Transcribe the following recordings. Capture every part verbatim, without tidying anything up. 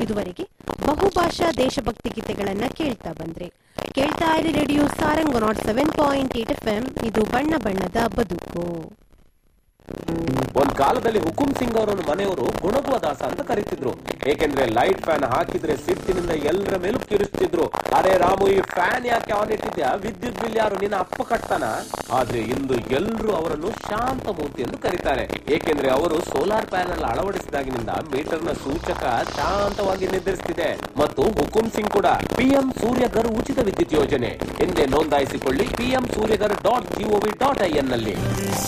ಇದುವರೆಗೆ ಬಹುಭಾಷಾ ದೇಶಭಕ್ತಿ ಗೀತೆಗಳನ್ನ ಕೇಳ್ತಾ ಬಂದ್ರೆ ಕೇಳ್ತಾ ಇರಿ radio Sarang not seven point eight F M. ಇದು ಬಣ್ಣ ಬಣ್ಣದ ಬದುಕು. ಒಂದ್ ಕಾಲದಲ್ಲಿ ಹುಕುಂ ಸಿಂಗ್ ಅವರನ್ನು ಮನೆಯವರು ಗುಣಗುವ ದಾಸ ಅಂತ ಕರೀತಿದ್ರು. ಏಕೆಂದ್ರೆ ಲೈಟ್ ಫ್ಯಾನ್ ಹಾಕಿದ್ರೆ ಸಿಟ್ಟಿನಿಂದ ಎಲ್ಲರ ಮೇಲೂ ಕಿರಿಸ್ತಿದ್ರು. ಅರೆ ರಾಮು, ಈ ಫ್ಯಾನ್ ಯಾಕೆ ಆನ್ ಇಟ್ಟಿದ್ಯಾ? ವಿದ್ಯುತ್ ಬಿಲ್ ಯಾರು ನಿನ್ನ ಅಪ್ಪ ಕಟ್ತಾನ? ಆದ್ರೆ ಇಂದು ಎಲ್ಲರೂ ಅವರನ್ನು ಶಾಂತ ಮೂರ್ತಿ ಎಂದು ಕರೀತಾರೆ. ಏಕೆಂದ್ರೆ ಅವರು ಸೋಲಾರ್ ಪ್ಯಾನಲ್ ಅಳವಡಿಸಿದಾಗಿನಿಂದ ಮೀಟರ್ ನ ಸೂಚಕ ಶಾಂತವಾಗಿ ನಿರ್ಧರಿಸುತ್ತಿದೆ. ಮತ್ತು ಹುಕುಂ ಸಿಂಗ್ ಕೂಡ ಪಿಎಂ ಸೂರ್ಯಗರ್ ಉಚಿತ ವಿದ್ಯುತ್ ಯೋಜನೆ ಎಂದೇ ನೋಂದಾಯಿಸಿಕೊಳ್ಳಿ PM Surya Ghar dot gov dot I N ನಲ್ಲಿ.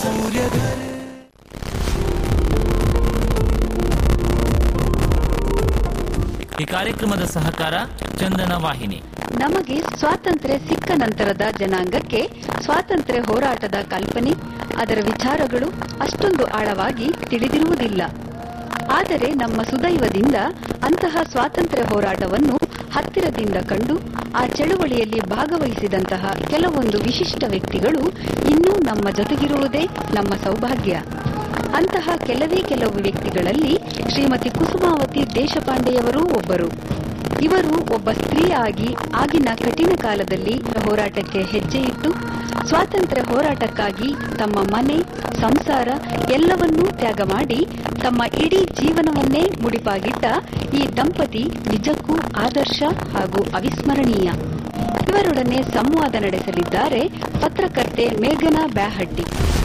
ಈ ಕಾರ್ಯಕ್ರಮದ ಸಹಕಾರ ಚಂದನ ವಾಹಿನಿ. ನಮಗೆ ಸ್ವಾತಂತ್ರ್ಯ ಸಿಕ್ಕ ನಂತರದ ಜನಾಂಗಕ್ಕೆ ಸ್ವಾತಂತ್ರ್ಯ ಹೋರಾಟದ ಕಲ್ಪನೆ, ಅದರ ವಿಚಾರಗಳು ಅಷ್ಟೊಂದು ಆಳವಾಗಿ ತಿಳಿದಿರುವುದಿಲ್ಲ. ಆದರೆ ನಮ್ಮ ಸುದೈವದಿಂದ ಅಂತಹ ಸ್ವಾತಂತ್ರ್ಯ ಹೋರಾಟವನ್ನು ಹತ್ತಿರದಿಂದ ಕಂಡು ಆ ಚಳುವಳಿಯಲ್ಲಿ ಭಾಗವಹಿಸಿದಂತಹ ಕೆಲವೊಂದು ವಿಶಿಷ್ಟ ವ್ಯಕ್ತಿಗಳು ಇನ್ನೂ ನಮ್ಮ ಜೊತೆಗಿರುವುದೇ ನಮ್ಮ ಸೌಭಾಗ್ಯ. ಅಂತಹ ಕೆಲವೇ ಕೆಲವು ವ್ಯಕ್ತಿಗಳಲ್ಲಿ ಶ್ರೀಮತಿ ಕುಸುಮಾವತಿ ದೇಶಪಾಂಡೆಯವರೂ ಒಬ್ಬರು. ಇವರು ಒಬ್ಬ ಸ್ತ್ರೀಯಾಗಿ ಆಗಿನ ಕಠಿಣ ಕಾಲದಲ್ಲಿ ಹೋರಾಟಕ್ಕೆ ಹೆಜ್ಜೆ ಇಟ್ಟು ಸ್ವಾತಂತ್ರ್ಯ ಹೋರಾಟಕ್ಕಾಗಿ ತಮ್ಮ ಮನೆ, ಸಂಸಾರ ಎಲ್ಲವನ್ನೂ ತ್ಯಾಗ ಮಾಡಿ ತಮ್ಮ ಇಡೀ ಜೀವನವನ್ನೇ ಮುಡಿಪಾಗಿಟ್ಟ ಈ ದಂಪತಿ ನಿಜಕ್ಕೂ ಆದರ್ಶ ಹಾಗೂ ಅವಿಸ್ಮರಣೀಯ. ಇವರೊಡನೆ ಸಂವಾದ ನಡೆಸಲಿದ್ದಾರೆ ಪತ್ರಕರ್ತೆ ಮೇಘನಾ ಬ್ಯಾಹಟ್ಟಿ.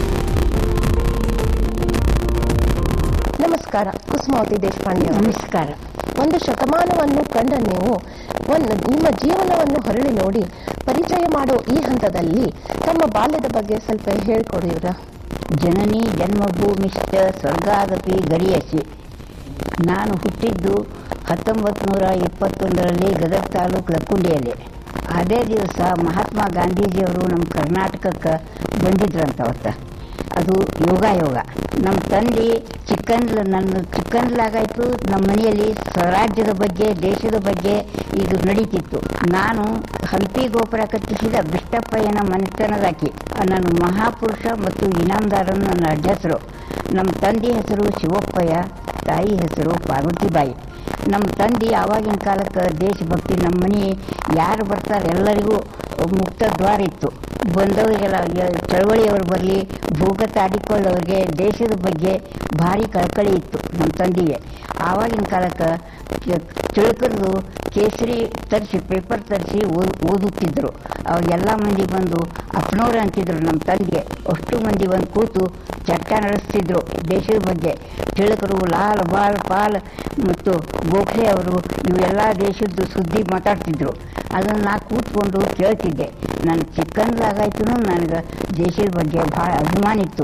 ನಮಸ್ಕಾರ ಕುಸುಮಾವತಿ ದೇಶಪಾಂಡೆ. ನಮಸ್ಕಾರ. ಒಂದು ಶತಮಾನವನ್ನು ಕಂಡ ನೀವು ಒಂದು ನಿಮ್ಮ ಜೀವನವನ್ನು ಹೊರಳಿ ನೋಡಿ ಪರಿಚಯ ಮಾಡೋ ಈ ಹಂತದಲ್ಲಿ ತಮ್ಮ ಬಾಲ್ಯದ ಬಗ್ಗೆ ಸ್ವಲ್ಪ ಹೇಳ್ಕೊಡಿವ್ರ? ಜನನಿ ಜನ್ಮಭೂಮಿಶ್ಚ ಸ್ವರ್ಗಾದಪಿ ಗರಿಯಸಿ. ನಾನು ಹುಟ್ಟಿದ್ದು ಹತ್ತೊಂಬತ್ತು ನೂರ ಇಪ್ಪತ್ತೊಂದರಲ್ಲಿ ಗದಗ ತಾಲೂಕು ಲಕ್ಕುಂಡಿಯಲ್ಲಿ. ಅದೇ ದಿವಸ ಮಹಾತ್ಮ ಗಾಂಧೀಜಿಯವರು ನಮ್ಮ ಕರ್ನಾಟಕಕ್ಕೆ ಬಂದಿದ್ರಂತ. ಅವತ್ತ ಅದು ಯೋಗಾಯೋಗ. ನಮ್ಮ ತಂದೆ ಚಿಕ್ಕಂದ್ಲ ನನ್ನ ಚಿಕ್ಕಂದ್ಲಾಗಾಯ್ತು ನಮ್ಮ ಮನೆಯಲ್ಲಿ ಸ್ವರಾಜ್ಯದ ಬಗ್ಗೆ, ದೇಶದ ಬಗ್ಗೆ ಇದು ನಡೀತಿತ್ತು. ನಾನು ಹಂಪಿ ಗೋಪುರ ಕಟ್ಟಿಸಿದ ಬಿಷ್ಟಪ್ಪಯ್ಯನ ಮನೆತನದಾಕಿ. ನಾನು ಮಹಾಪುರುಷ ಮತ್ತು ಇನಾಮದಾರನ ನನ್ನ ಅಡ್ಡ ಹೆಸರು. ನಮ್ಮ ತಂದೆ ಹೆಸರು ಶಿವಪ್ಪಯ್ಯ, ತಾಯಿ ಹೆಸರು ಪಾರ್ವತಿಬಾಯಿ. ನಮ್ಮ ತಂದೆ ಆವಾಗಿನ ಕಾಲಕ್ಕೆ ದೇಶಭಕ್ತಿ, ನಮ್ಮ ಮನೆ ಯಾರು ಬರ್ತಾರೆ ಎಲ್ಲರಿಗೂ ಮುಕ್ತ ದ್ವಾರ ಇತ್ತು. ಬಂದವರಿಗೆಲ್ಲ ಚಳವಳಿಯವರು ಬರಲಿ, ಭೂಗತ ಆಡಿಕೊಳ್ಳೋರಿಗೆ ದೇಶದ ಬಗ್ಗೆ ಭಾರಿ ಕಳಕಳಿ ಇತ್ತು ನಮ್ಮ ತಂದೆಗೆ. ಆವಾಗಿನ ಕಾಲಕ್ಕೆ ತಿಳ್ಕರ್ದು ಕೇಸರಿ ತರಿಸಿ ಪೇಪರ್ ತರಿಸಿ ಓದುತ್ತಿದ್ದರು. ಅವಾಗೆಲ್ಲ ಮಂದಿ ಬಂದು ಅಪ್ಪನವ್ರು ಅಂತಿದ್ರು ನಮ್ಮ ತಂದೆಗೆ. ಅಷ್ಟು ಮಂದಿ ಬಂದು ಕೂತು ಚರ್ಚೆ ನಡೆಸ್ತಿದ್ರು ದೇಶದ ಬಗ್ಗೆ. ತಿಳಕರು, ಲಾಲ್, ಬಾಲ್, ಪಾಲ್ ಮತ್ತು ಗೋಖಲೆ ಅವರು ಇವೆಲ್ಲ ದೇಶದ್ದು ಸುದ್ದಿ ಮಾತಾಡ್ತಿದ್ರು. ಅದನ್ನು ನಾ ಕೂತ್ಕೊಂಡು ಕೇಳ್ತಿದ್ದೆ. ನಾನು ಚಿಕ್ಕಂದಾಗಾಯ್ತು ನನಗೆ ದೇಶದ ಬಗ್ಗೆ ಭಾಳ ಅಭಿಮಾನ ಇತ್ತು.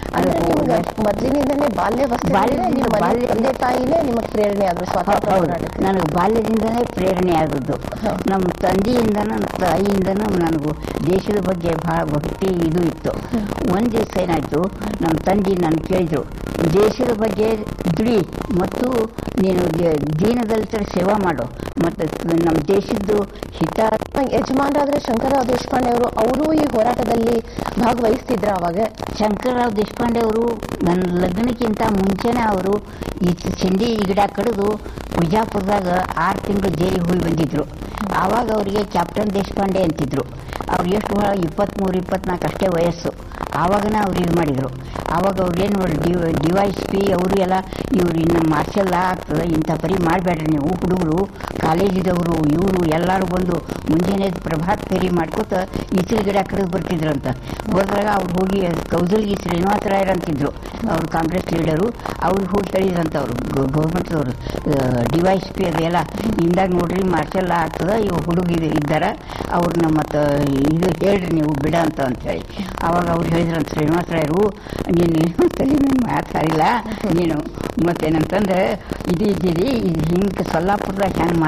ಮೊದಲಿನಿಂದಲೇ ಬಾಲ್ಯ ಬಾಲ್ಯ ತಂದೆ ತಾಯಿನೇ ನಿಮಗೆ ಪ್ರೇರಣೆ ಆದ್ರು ಸ್ವಾತಂತ್ರ್ಯ ಹೋರಾಟಕ್ಕೆ? ನನಗೆ ಬಾಲ್ಯದಿಂದಲೇ ಪ್ರೇರಣೆ ಆದದ್ದು. ನಮ್ಮ ತಂದೆಯಿಂದ ನನ್ನ ತಾಯಿಯಿಂದನೂ ನನಗೂ ದೇಶದ ಬಗ್ಗೆ ಭಾಳ ಭಕ್ತಿ ಇದು ಇತ್ತು. ಒಂದು ದಿವಸ ಏನಾಯಿತು, ನಮ್ಮ ತಂದೆ ನಾನು ಕೇಳಿದ್ರು, ದೇಶದ ಬಗ್ಗೆ ದುಡಿ ಮತ್ತು ನೀನು ದೀನದಲಿತರ ಸೇವಾ ಮಾಡು ಮತ್ತು ನಮ್ಮ ದೇಶದ್ದು ಹಿತ. ಯಜಮಾನರಾದ್ರೆ ಶಂಕರರಾವ್ ದೇಶಪಾಂಡೆ ಅವರು ಅವರು ಈ ಹೋರಾಟದಲ್ಲಿ ಭಾಗವಹಿಸ್ತಿದ್ರ? ಅವಾಗ ಶಂಕರರಾವ್ ದೇಶಪಾಂಡೆ ಅವರು ನನ್ನ ಲಗ್ನಕ್ಕಿಂತ ಮುಂಚೆನೇ ಅವರು ಈ ಚಂಡಿ ಗಿಡ ಕಡಿದು ವಿಜಾಪುರದಾಗ ಆರು ತಿಂಗಳು ಜೈಲಿಗೆ ಹೋಗಿ ಬಂದಿದ್ರು. ಆವಾಗ ಅವರಿಗೆ ಕ್ಯಾಪ್ಟನ್ ದೇಶಪಾಂಡೆ ಅಂತಿದ್ರು. ಅವ್ರು ಎಷ್ಟು ಇಪ್ಪತ್ತ್ಮೂರು ಇಪ್ಪತ್ನಾಲ್ಕು ಅಷ್ಟೇ ವಯಸ್ಸು. ಆವಾಗನೇ ಅವ್ರು ಇದು ಮಾಡಿದರು. ಆವಾಗ ಅವ್ರೇನು ಡಿ ಡಿವೈಸ್ ಪಿ ಅವರು ಎಲ್ಲ ಇವ್ರು ಇನ್ನು ಮಾರ್ಷಲ್ ಲಾ ಆಗ್ತದೆ, ಇಂಥ ಪರಿ ಮಾಡಬೇಡ್ರಿ ನೀವು ಹುಡುಗರು, ಕಾಲೇಜಿದವರು ಇವರು ಎಲ್ಲರೂ ಬಂದು ಮುಂಜಾನೆ ಪ್ರಭಾತ್ ಫೇರಿ ಮಾಡ್ಕೋತ ಈಚಲು ಗಿಡ ಕಡಿದು ಬರ್ತಿದ್ರಂತ. ಹೋದಾಗ ಅವ್ರು ಹೋಗಿ ಕೌದಲ್ಗಿ ಶ್ರೀನಿವಾಸರಾಯರ್ ಅಂತಿದ್ರು, ಅವರು ಕಾಂಗ್ರೆಸ್ ಲೀಡರು. ಅವ್ರಿಗೆ ಹೋಗಿ ಹೇಳಿದ್ರಂತ ಅವರು ಗೌರ್ಮೆಂಟ್ದವರು ಡಿವೈಸ್ ಪಿ ಅದೆಲ್ಲ ಇಂದಾಗ ನೋಡ್ರಿ ಮಾರ್ಷಲ್ ಲಾ ಆಗ್ತದೆ, ಇವು ಹುಡುಗ ಇದ್ದಾರೆ, ಅವ್ರನ್ನ ಮತ್ತು ಇದು ಹೇಳ್ರಿ ನೀವು ಬಿಡ ಅಂತ ಅಂತೇಳಿ. ಆವಾಗ ಅವ್ರು ಹೇಳಿದ್ರಂತ ಶ್ರೀನಿವಾಸರಾಯರು, ನೀನು ತಲೆ ಮೇಲೆ ಮಾತಾಡಿಲ್ಲ ನೀನು ಮತ್ತೇನಂತಂದ್ರೆ ಇದು ಇದ್ದೀರಿ ಇದು ಹಿಂಗೆ ಸೊಲ್ಲಾಪುರದಾಗ ಹೆಂಗೆ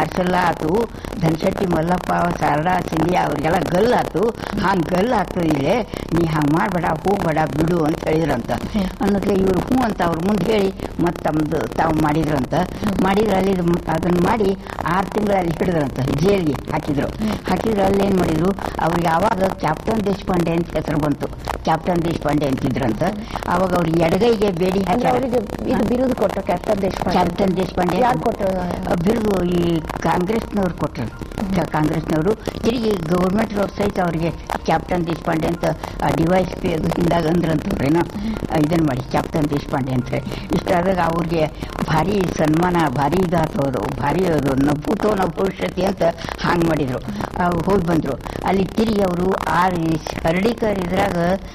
ಬ್ಯಾಸಲ್ಲ ಆತು, ಧನಶೆಟ್ಟಿ ಮಲ್ಲಪ್ಪ ಶಾರದಾ ಸಿಂಧಿಯಾ ಅವ್ರಿಗೆಲ್ಲ ಗಲ್ಲಾತು, ಹಂಗೆ ಗಲ್ಲಾತು ಇಲ್ಲೇ, ನೀ ಹಂಗೆ ಮಾಡಬೇಡ, ಹೋಗ್ಬೇಡ, ಬಿಡು ಅಂತ ಹೇಳಿದ್ರಂತ. ಅನ್ನೋದ್ಲೆ ಇವ್ರು ಹ್ಞೂ ಅಂತ ಅವ್ರ ಮುಂದೆ ಹೇಳಿ ಮತ್ತು ತಮ್ಮದು ತಾವು ಮಾಡಿದ್ರಂತ. ಮಾಡಿದ್ರೆ ಅಲ್ಲಿ ಅದನ್ನು ಮಾಡಿ ಆರು ತಿಂಗಳಲ್ಲಿ ಹಿಡಿದ್ರಂತ, ಜೈಲಿಗೆ ಹಾಕಿದ್ರು. ಹಾಕಿದ್ರೆ ಅಲ್ಲಿ ಏನು ಮಾಡಿದ್ರು, ಅವ್ರಿಗೆ ಆವಾಗ ಕ್ಯಾಪ್ಟನ್ ದೇಶಪಾಂಡೆ ಅಂತ ಹೆಸರು ಬಂತು. ಕ್ಯಾಪ್ಟನ್ ದೇಶಪಾಂಡೆ ಅಂತಿದ್ರಂತ. ಆವಾಗ ಅವ್ರಿಗೆ ಎಡಗೈಗೆ ಬೇಡಿ ಹಾಕಿ ಇದು ಬಿರುದು ಕೊಟ್ಟರು ಕ್ಯಾಪ್ಟನ್ ದೇಶಪಾಂಡೆ. ಕ್ಯಾಪ್ಟನ್ ದೇಶಪಾಂಡೆ ಯಾರು ಕೊಟ್ಟರು ಬಿರುದು? ಈ ಕಾಂಗ್ರೆಸ್ನವ್ರು ಕೊಟ್ಟರು. ಕಾಂಗ್ರೆಸ್ನವರು ತಿರುಗಿ ಗೌರ್ಮೆಂಟ್ ಅವ್ರ ಸಹಿತ ಅವ್ರಿಗೆ ಕ್ಯಾಪ್ಟನ್ ದೇಶಪಾಂಡೆ ಅಂತ ಡಿವೈಸ್ ಪಿ ಅದು ಹಿಂದಾಗ ಅಂದ್ರಂತವ್ರೇನೋ ಇದನ್ನು ಮಾಡಿ ಕ್ಯಾಪ್ಟನ್ ದೇಶಪಾಂಡೆ ಅಂತ ಹೇಳಿ. ಇಷ್ಟಾದಾಗ ಅವ್ರಿಗೆ ಭಾರಿ ಸನ್ಮಾನ, ಭಾರಿ ಇದಾತವರು, ಭಾರಿ ಅದು ನಭೂತೋ ನ ಭವಿಷ್ಯತಿ ಅಂತ ಹಾಂಗೆ ಮಾಡಿದರು. ಹೋಗಿ ಬಂದರು. ಅಲ್ಲಿ ತಿರುಗಿ ಅವರು ಆರು ಹರಡಿಕರ್ ಇದ್ರಾಗ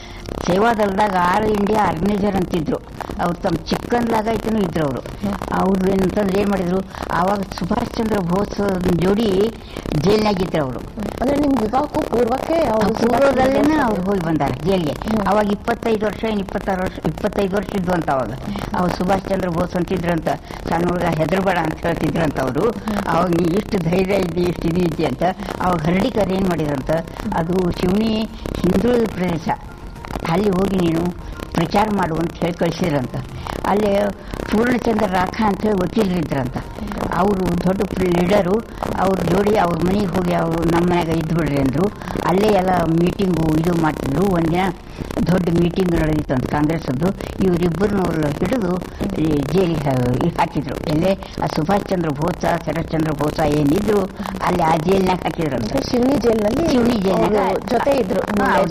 ಸೇವಾದಲ್ದಾಗ ಆರು ಇಂಡಿಯಾ ಆರ್ಗನೈಸರ್ ಅಂತಿದ್ರು. ಅವ್ರು ತಮ್ಮ ಚಿಕ್ಕಂದ್ಲಾಗೈತನೂ ಇದ್ರು ಅವರು. ಅವ್ರು ಏನಂತಂದ್ರೆ ಏನು ಮಾಡಿದ್ರು, ಆವಾಗ ಸುಭಾಷ್ ಚಂದ್ರ ಬೋಸ್ ಜೋಡಿ ಜೈಲ್ನಾಗಿದ್ರು ಅವರು. ಅಂದ್ರೆ ನಿಮ್ ವಿವಾಹಕ್ಕೂ ಪೂರ್ವಕ್ಕೆ ಪೂರ್ವದಲ್ಲೇನೆ ಅವ್ರು ಹೋಗಿ ಬಂದಾರೆ ಜೈಲ್ಗೆ. ಅವಾಗ ಇಪ್ಪತ್ತೈದು ವರ್ಷ ಏನು ಇಪ್ಪತ್ತಾರು ವರ್ಷ ಇಪ್ಪತ್ತೈದು ವರ್ಷ ಇದ್ವು ಅಂತ. ಅವಾಗ ಅವಾಗ ಸುಭಾಷ್ ಚಂದ್ರ ಬೋಸ್ ಅಂತಿದ್ರಂತ, ಸಣ್ಣ ಹುಡುಗ ಹೆದರ್ಬೇಡ ಅಂತ ಹೇಳ್ತಿದ್ರಂತ ಅವರು. ಅವಾಗ ನೀ ಇಷ್ಟು ಧೈರ್ಯ ಇದ್ದಿ, ಇಷ್ಟು ಇದು ಇದ್ದಿ ಅಂತ. ಅವಾಗ ಹರಡಿಕರ್ ಏನು ಮಾಡಿದ್ರಂತ, ಅದು ಶಿವನಿ ಹಿಂದುಳಿದ ಪ್ರದೇಶ, ಅಲ್ಲಿ ಹೋಗಿ ನೀನು ಪ್ರಚಾರ ಮಾಡು ಅಂತ ಹೇಳಿ ಕಳಿಸಿದ್ರಂತ. ಅಲ್ಲೇ ಪೂರ್ಣಚಂದ್ರ ರಾಖಾ ಅಂತ ಹೇಳಿ ವಕೀಲರಿದ್ರಂತ. ಅವರು ದೊಡ್ಡ ಲೀಡರು. ಅವ್ರ ಜೋಡಿ ಅವ್ರ ಮನೆಗೆ ಹೋಗಿ ಅವರು ನಮ್ಮ ಮನೆಯಾಗ ಇದ್ದು ಬಿಡ್ರಿ ಅಂದರು. ಅಲ್ಲೇ ಎಲ್ಲ ಮೀಟಿಂಗು ಇದು ಮಾಡ್ತಿದ್ರು. ಒಂದಿನ ದೊಡ್ಡ ಮೀಟಿಂಗ್ ನಡೆದಿತ್ತು ಅಂತ ಕಾಂಗ್ರೆಸ್ಸದ್ದು. ಇವರಿಬ್ಬರನ್ನವ್ರು ಹಿಡಿದು ಜೈಲಿಗೆ ಹಾಕಿದ್ರು. ಎಲ್ಲೇ ಆ ಸುಭಾಷ್ ಚಂದ್ರ ಬೋಸ, ಶರತ್ ಚಂದ್ರ ಬೋಸ ಏನಿದ್ರು ಅಲ್ಲಿ ಆ ಜೈಲ್ನಾಗ ಹಾಕಿದ್ರಂತ. ಶಿವನಿ ಜೈಲ್ನಲ್ಲಿ ಶಿವನಿ ಜೈಲ್ನಾಗ ಜೊತೆ ಇದ್ರು,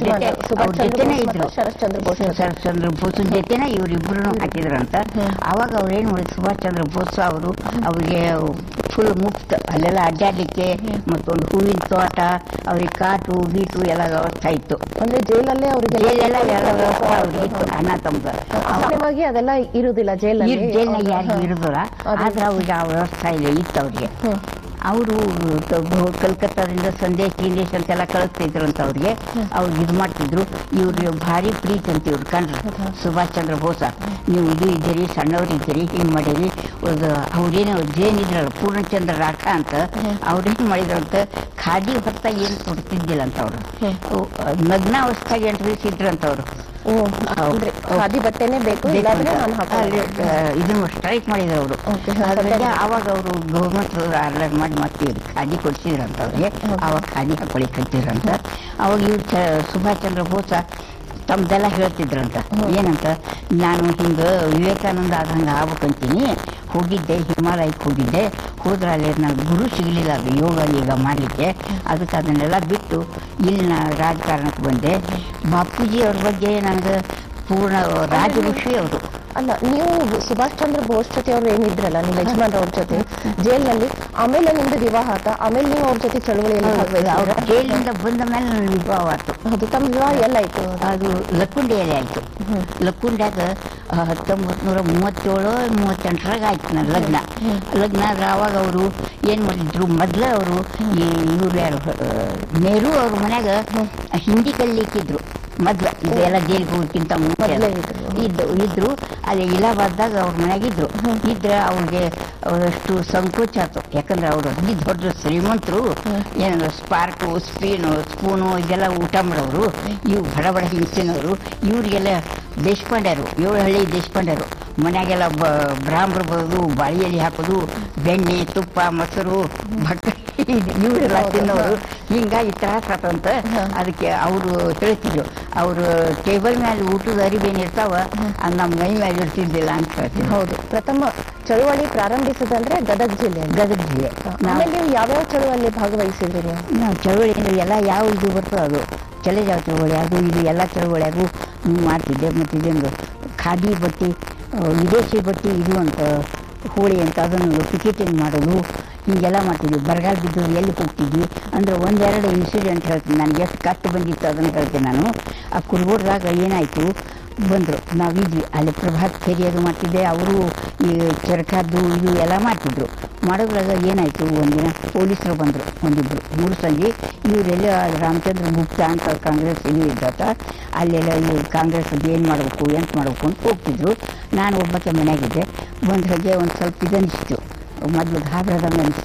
ಅವ್ರ ಜೊತೆನೇ ಇದ್ರು. ಶರತ್ ಚಂದ್ರ ಬೋಸ್ ಶರತ್ ಚಂದ್ರ ಬೋಸನ್ ಜೊತೆನೆ ಇವರಿಬ್ಬರು ಹಾಕಿದ್ರಂತ. ಅವಾಗ ಅವ್ರೇನು ಮಾಡಿದ್ರು, ಸುಭಾಷ್ ಚಂದ್ರ ಬೋಸ್ ಅವರು ಅವ್ರಿಗೆ ಫುಲ್ ಮುಕ್ತ ಅಲ್ಲೆಲ್ಲ ಅಡ್ಡಾಡ್ಲಿಕ್ಕೆ ಮತ್ತೊಂದು ಹೂವಿನ ತೋಟ, ಅವ್ರಿಗೆ ಕಾಟು ಗೀಟು ಎಲ್ಲ ವ್ಯವಸ್ಥೆ ಇತ್ತು. ಅಂದ್ರೆ ಜೈಲಲ್ಲೇ ಅವ್ರಿಗೆ ಜೈಲೆಲ್ಲ ಎಲ್ಲ ವ್ಯವಸ್ಥೆ ಅವ್ರಿಗೆ ಇತ್ತು. ಅಣ್ಣ ತಮ್ಮ ಸಾಮಾನ್ಯವಾಗಿ ಅದೆಲ್ಲ ಇರುದಿಲ್ಲ ಜೈಲಲ್ಲಿ, ಜೈಲ್ನಾಗ ಯಾರಿಗೂ ಇರುದಿಲ್ಲ. ಆದ್ರೆ ಅವ್ರಿಗೆ ಆ ವ್ಯವಸ್ಥೆ ಇಲ್ಲ ಇತ್ತು ಅವ್ರಿಗೆ. ಅವರು ಕಲ್ಕತ್ತಾದಿಂದ ಸಂದೇಶ್ ಗಿಂದೇಶ್ ಅಂತೆಲ್ಲ ಕಳಿಸ್ತಿದ್ರು ಅಂತ ಅವ್ರಿಗೆ. ಅವ್ರು ಇದು ಮಾಡ್ತಿದ್ರು. ಇವ್ರಿಗೆ ಭಾರಿ ಪ್ರೀತಿ ಅಂತ ಇವ್ರು ಕಂಡ್ರು ಸುಭಾಷ್ ಚಂದ್ರ ಬೋಸ. ನೀವು ಇದು ಇದ್ದೀರಿ, ಸಣ್ಣವ್ರು ಇದ್ದೀರಿ, ಹಿಂಗೆ ಮಾಡಿರಿ. ಅವ್ರೇನು ಜೇನಿದ್ರಲ್ಲ ಪೂರ್ಣಚಂದ್ರ ರಾಖಾ ಅಂತ, ಅವ್ರೇನು ಮಾಡಿದ್ರಂತ, ಖಾದಿ ಹೊತ್ತಾಗ ಏನು ಕೊಡ್ತಿದ್ದಿಲ್ಲ ಅಂತ ಅವರು. ನಗ್ನಾವಸ್ಥಾಗಿ ಎಂಟು ದಿವಸ ಇದ್ರಂತ ಅವರು. ಖಾದಿ ಬಟ್ಟೆನೇ ಬೇಕು ಇದನ್ನು ಸ್ಟ್ರೈಕ್ ಮಾಡಿದ್ರು ಅವರು. ಅವಾಗ ಅವರು ಗೌರ್ಮೆಂಟ್ ಆರ್ಡರ್ ಮಾಡಿ ಮತ್ತೆ ಖಾದಿ ಕೊಡ್ಸಿದ್ರಂತ ಅವ್ರಿಗೆ. ಅವಾಗ ಖಾದಿ ಹಾಕೊಳ್ಳಿ ಕಟ್ಟಿದ್ರಂತ. ಅವಾಗ ಇವ್ರು ಸುಭಾಷ್ ಚಂದ್ರ ಬೋಸ ತಮ್ದೆಲ್ಲ ಹೇಳ್ತಿದ್ರಂತ. ಏನಂತ, ನಾನು ಹಿಂಗೆ ವಿವೇಕಾನಂದ ಆದಂಗೆ ಆಗ್ಬೇಕಂತೀನಿ. ಹೋಗಿದ್ದೆ, ಹಿಮಾಲಯಕ್ಕೆ ಹೋಗಿದ್ದೆ. ಹೋದ್ರೆ ಅಲ್ಲಿ ನನಗೆ ಗುರು ಸಿಗಲಿಲ್ಲ ಅದು ಯೋಗ ಈಗ ಮಾಡಲಿಕ್ಕೆ. ಅದಕ್ಕೆ ಅದನ್ನೆಲ್ಲ ಬಿಟ್ಟು ಇಲ್ಲಿ ನಾ ರಾಜಕಾರಣಕ್ಕೆ ಬಂದೆ. ಬಾಪೂಜಿ ಅವ್ರ ಬಗ್ಗೆ ನನಗೆ ಪೂರ್ಣ ರಾಜ ಋಷಿ ಅವರು. ಅಲ್ಲ, ನೀವು ಸುಭಾಷ್ ಚಂದ್ರ ಬೋಸ್ ಜೊತೆ ಅವ್ರು ಏನಿದ್ರಲ್ಲ ನಿಮ್ಮ ಯಜಮಾನ್ ಅವ್ರ ಜೊತೆ ಜೈಲಿನಲ್ಲಿ, ಆಮೇಲೆ ನಿಮ್ದು ವಿವಾಹ ಆತ, ಆಮೇಲೆ ನೀವು ಅವ್ರ ಜೊತೆ ಚಳವಳಿಯಲ್ಲಿ ಅವ್ರ ಜೈಲಿಂದ ಬಂದ ಮೇಲೆ ನನ್ನ ವಿವಾಹ ಆಯ್ತು. ಅದು ತಮ್ಮ ವಿವಾಹ ಎಲ್ಲ ಆಯ್ತು? ಅದು ಲಕ್ಕುಂಡಿಯಲ್ಲಿ ಆಯ್ತು. ಲಕ್ಕುಂಡ್ಯಾಗ ಹತ್ತೊಂಬತ್ತು ನೂರ ಮೂವತ್ತೇಳು ಮೂವತ್ತೆಂಟರಾಗ ಆಯ್ತು ನನ್ನ ಲಗ್ನ. ಲಗ್ನ ಆದ್ರೆ ಆವಾಗ ಅವರು ಏನು ಮಾಡಿದ್ರು, ಮೊದಲೇ ಅವರು ಈ ಇವ್ರು ಯಾರು ನೆಹರು ಅವ್ರ ಮನ್ಯಾಗ ಹಿಂದಿ ಕಲಿಲಿಕ್ಕಿದ್ರು ಮೊದ್ಲು. ಇದೆಲ್ಲ ಜೈಲಿಗೆ ಹೋಗೋಕ್ಕಿಂತ ಮುಂಚೆ ಇದ್ದು ಇದ್ರು ಅಲ್ಲಿ ಇಲಾಬಾದ್ದಾಗ ಅವ್ರ ಮನೆಯಾಗಿದ್ರು. ಇದ್ರೆ ಅವ್ರಿಗೆ ಅಷ್ಟು ಸಂಕೋಚ ಆಯ್ತು. ಯಾಕಂದ್ರೆ ಅವರು ಅತಿ ದೊಡ್ಡ ಶ್ರೀಮಂತರು. ಏನು ಸ್ಪಾರ್ಕು, ಸ್ಪೀನು, ಸ್ಪೂನು ಇದೆಲ್ಲ ಊಟ ಮಾಡೋರು. ಇವು ಬಡ ಬಡ ಹಿಂಸಿನವರು. ಇವ್ರಿಗೆಲ್ಲ ದೇಶಪಾಂಡೆರು, ಏಳು ಹಳ್ಳಿ ದೇಶಪಾಂಡೆರು. ಮನೆಯಾಗೆಲ್ಲ ಬ ಬ್ರಾಹ್ಮರು ಬರೋದು, ಬಾಳಿಯಲ್ಲಿ ಹಾಕೋದು, ಬೆಣ್ಣೆ, ತುಪ್ಪ, ಮೊಸರು, ಭಟ್ಟ ಇವರೆಲ್ಲ ತಿನ್ನೋರು. ಹಿಂಗಾಗಿ ತ್ರಾಸ ಆತಂತ. ಅದಕ್ಕೆ ಅವರು ಹೇಳ್ತಿದ್ರು, ಅವರು ಟೇಬಲ್ ಮೇಲೆ ಊಟದ ಅರಿವೇನಿರ್ತಾವ ಅದು ನಮ್ಮ ಮೈ ಮೇಲೆ ಇರ್ತಿದ್ದಿಲ್ಲ ಅಂತ ಹೇಳ್ತೀವಿ. ಹೌದು, ಪ್ರಥಮ ಚಳುವಳಿ ಪ್ರಾರಂಭಿಸೋದಂದ್ರೆ ಗದಗ ಜಿಲ್ಲೆ. ಗದಗ ಜಿಲ್ಲೆ. ಆಮೇಲೆ ನೀವು ಯಾವ್ಯಾವ ಚಳುವಳಿ ಭಾಗವಹಿಸಿದ್ರಿ ನೀವು? ನಾವು ಚಳುವಳಿ ಅಂದರೆ ಎಲ್ಲ ಯಾವ ಇದು ಬರ್ತದೆ ಅದು ಚಳೆಜಾವ ಚಳುವಳಿ, ಅದು ಇದು ಎಲ್ಲ ಚಳುವಳಿ ಅದು ಮಾಡ್ತಿದ್ದೆ. ಮತ್ತು ಇದೊಂದು ಖಾದಿ ಬಟ್ಟೆ, ವಿದೇಶಿ ಬಟ್ಟೆ ಇದು ಅಂತ ಹೋಳಿ ಅಂತ ಅದನ್ನು ಟಿಕೆಟಿಂಗ್ ಮಾಡೋದು, ಹೀಗೆಲ್ಲ ಮಾಡ್ತಿದ್ವಿ. ಬರಗಾಲ ಬಿದ್ದವರು ಎಲ್ಲಿ ಹೋಗ್ತಿದ್ವಿ ಅಂದರೆ ಒಂದೆರಡು ಇನ್ಸಿಡೆಂಟ್ ಹೇಳ್ತೀನಿ. ನನಗೆ ಎಷ್ಟು ಕಷ್ಟ ಬಂದಿತ್ತು ಅದನ್ನು ಹೇಳ್ತೀನಿ ನಾನು. ಆ ಕುರುಗೋಡ್ದಾಗ ಏನಾಯಿತು, ಬಂದರು, ನಾವಿದ್ವಿ ಅಲ್ಲಿ ಪ್ರಭಾತ್ ಫೇರಿ ಅದು ಮಾಡ್ತಿದ್ದೆ. ಅವರು ಈ ಚರಕಾದ್ದು ಇದು ಎಲ್ಲ ಮಾಡ್ತಿದ್ರು. ಮಾಡೋದ್ರಾಗ ಏನಾಯಿತು, ಒಂದಿನ ಪೊಲೀಸರು ಬಂದರು, ಒಂದಿಬ್ಬರು ಮೂರು ಸಂಜೆ. ಇವರೆಲ್ಲ ರಾಮಚಂದ್ರ ಗುಪ್ತಾ ಅಂತ ಕಾಂಗ್ರೆಸ್ ಇದು ಇದ್ದಾತ, ಅಲ್ಲೆಲ್ಲ ಇವ್ರು ಕಾಂಗ್ರೆಸ್ ಏನು ಮಾಡಬೇಕು ಎಂತ ಮಾಡಬೇಕು ಅಂತ ಹೋಗ್ತಿದ್ರು. ನಾನು ಒಬ್ಬಕ್ಕೆ ಮನೆಯಾಗಿದ್ದೆ. ಒಂದು ಹಾಗೆ ಒಂದು ಸ್ವಲ್ಪ ಇದನ್ನಿಸ್ತು, ಮೊದಲು ಗಾಬರದಂಗೆ ಅನಿಸ್ತು.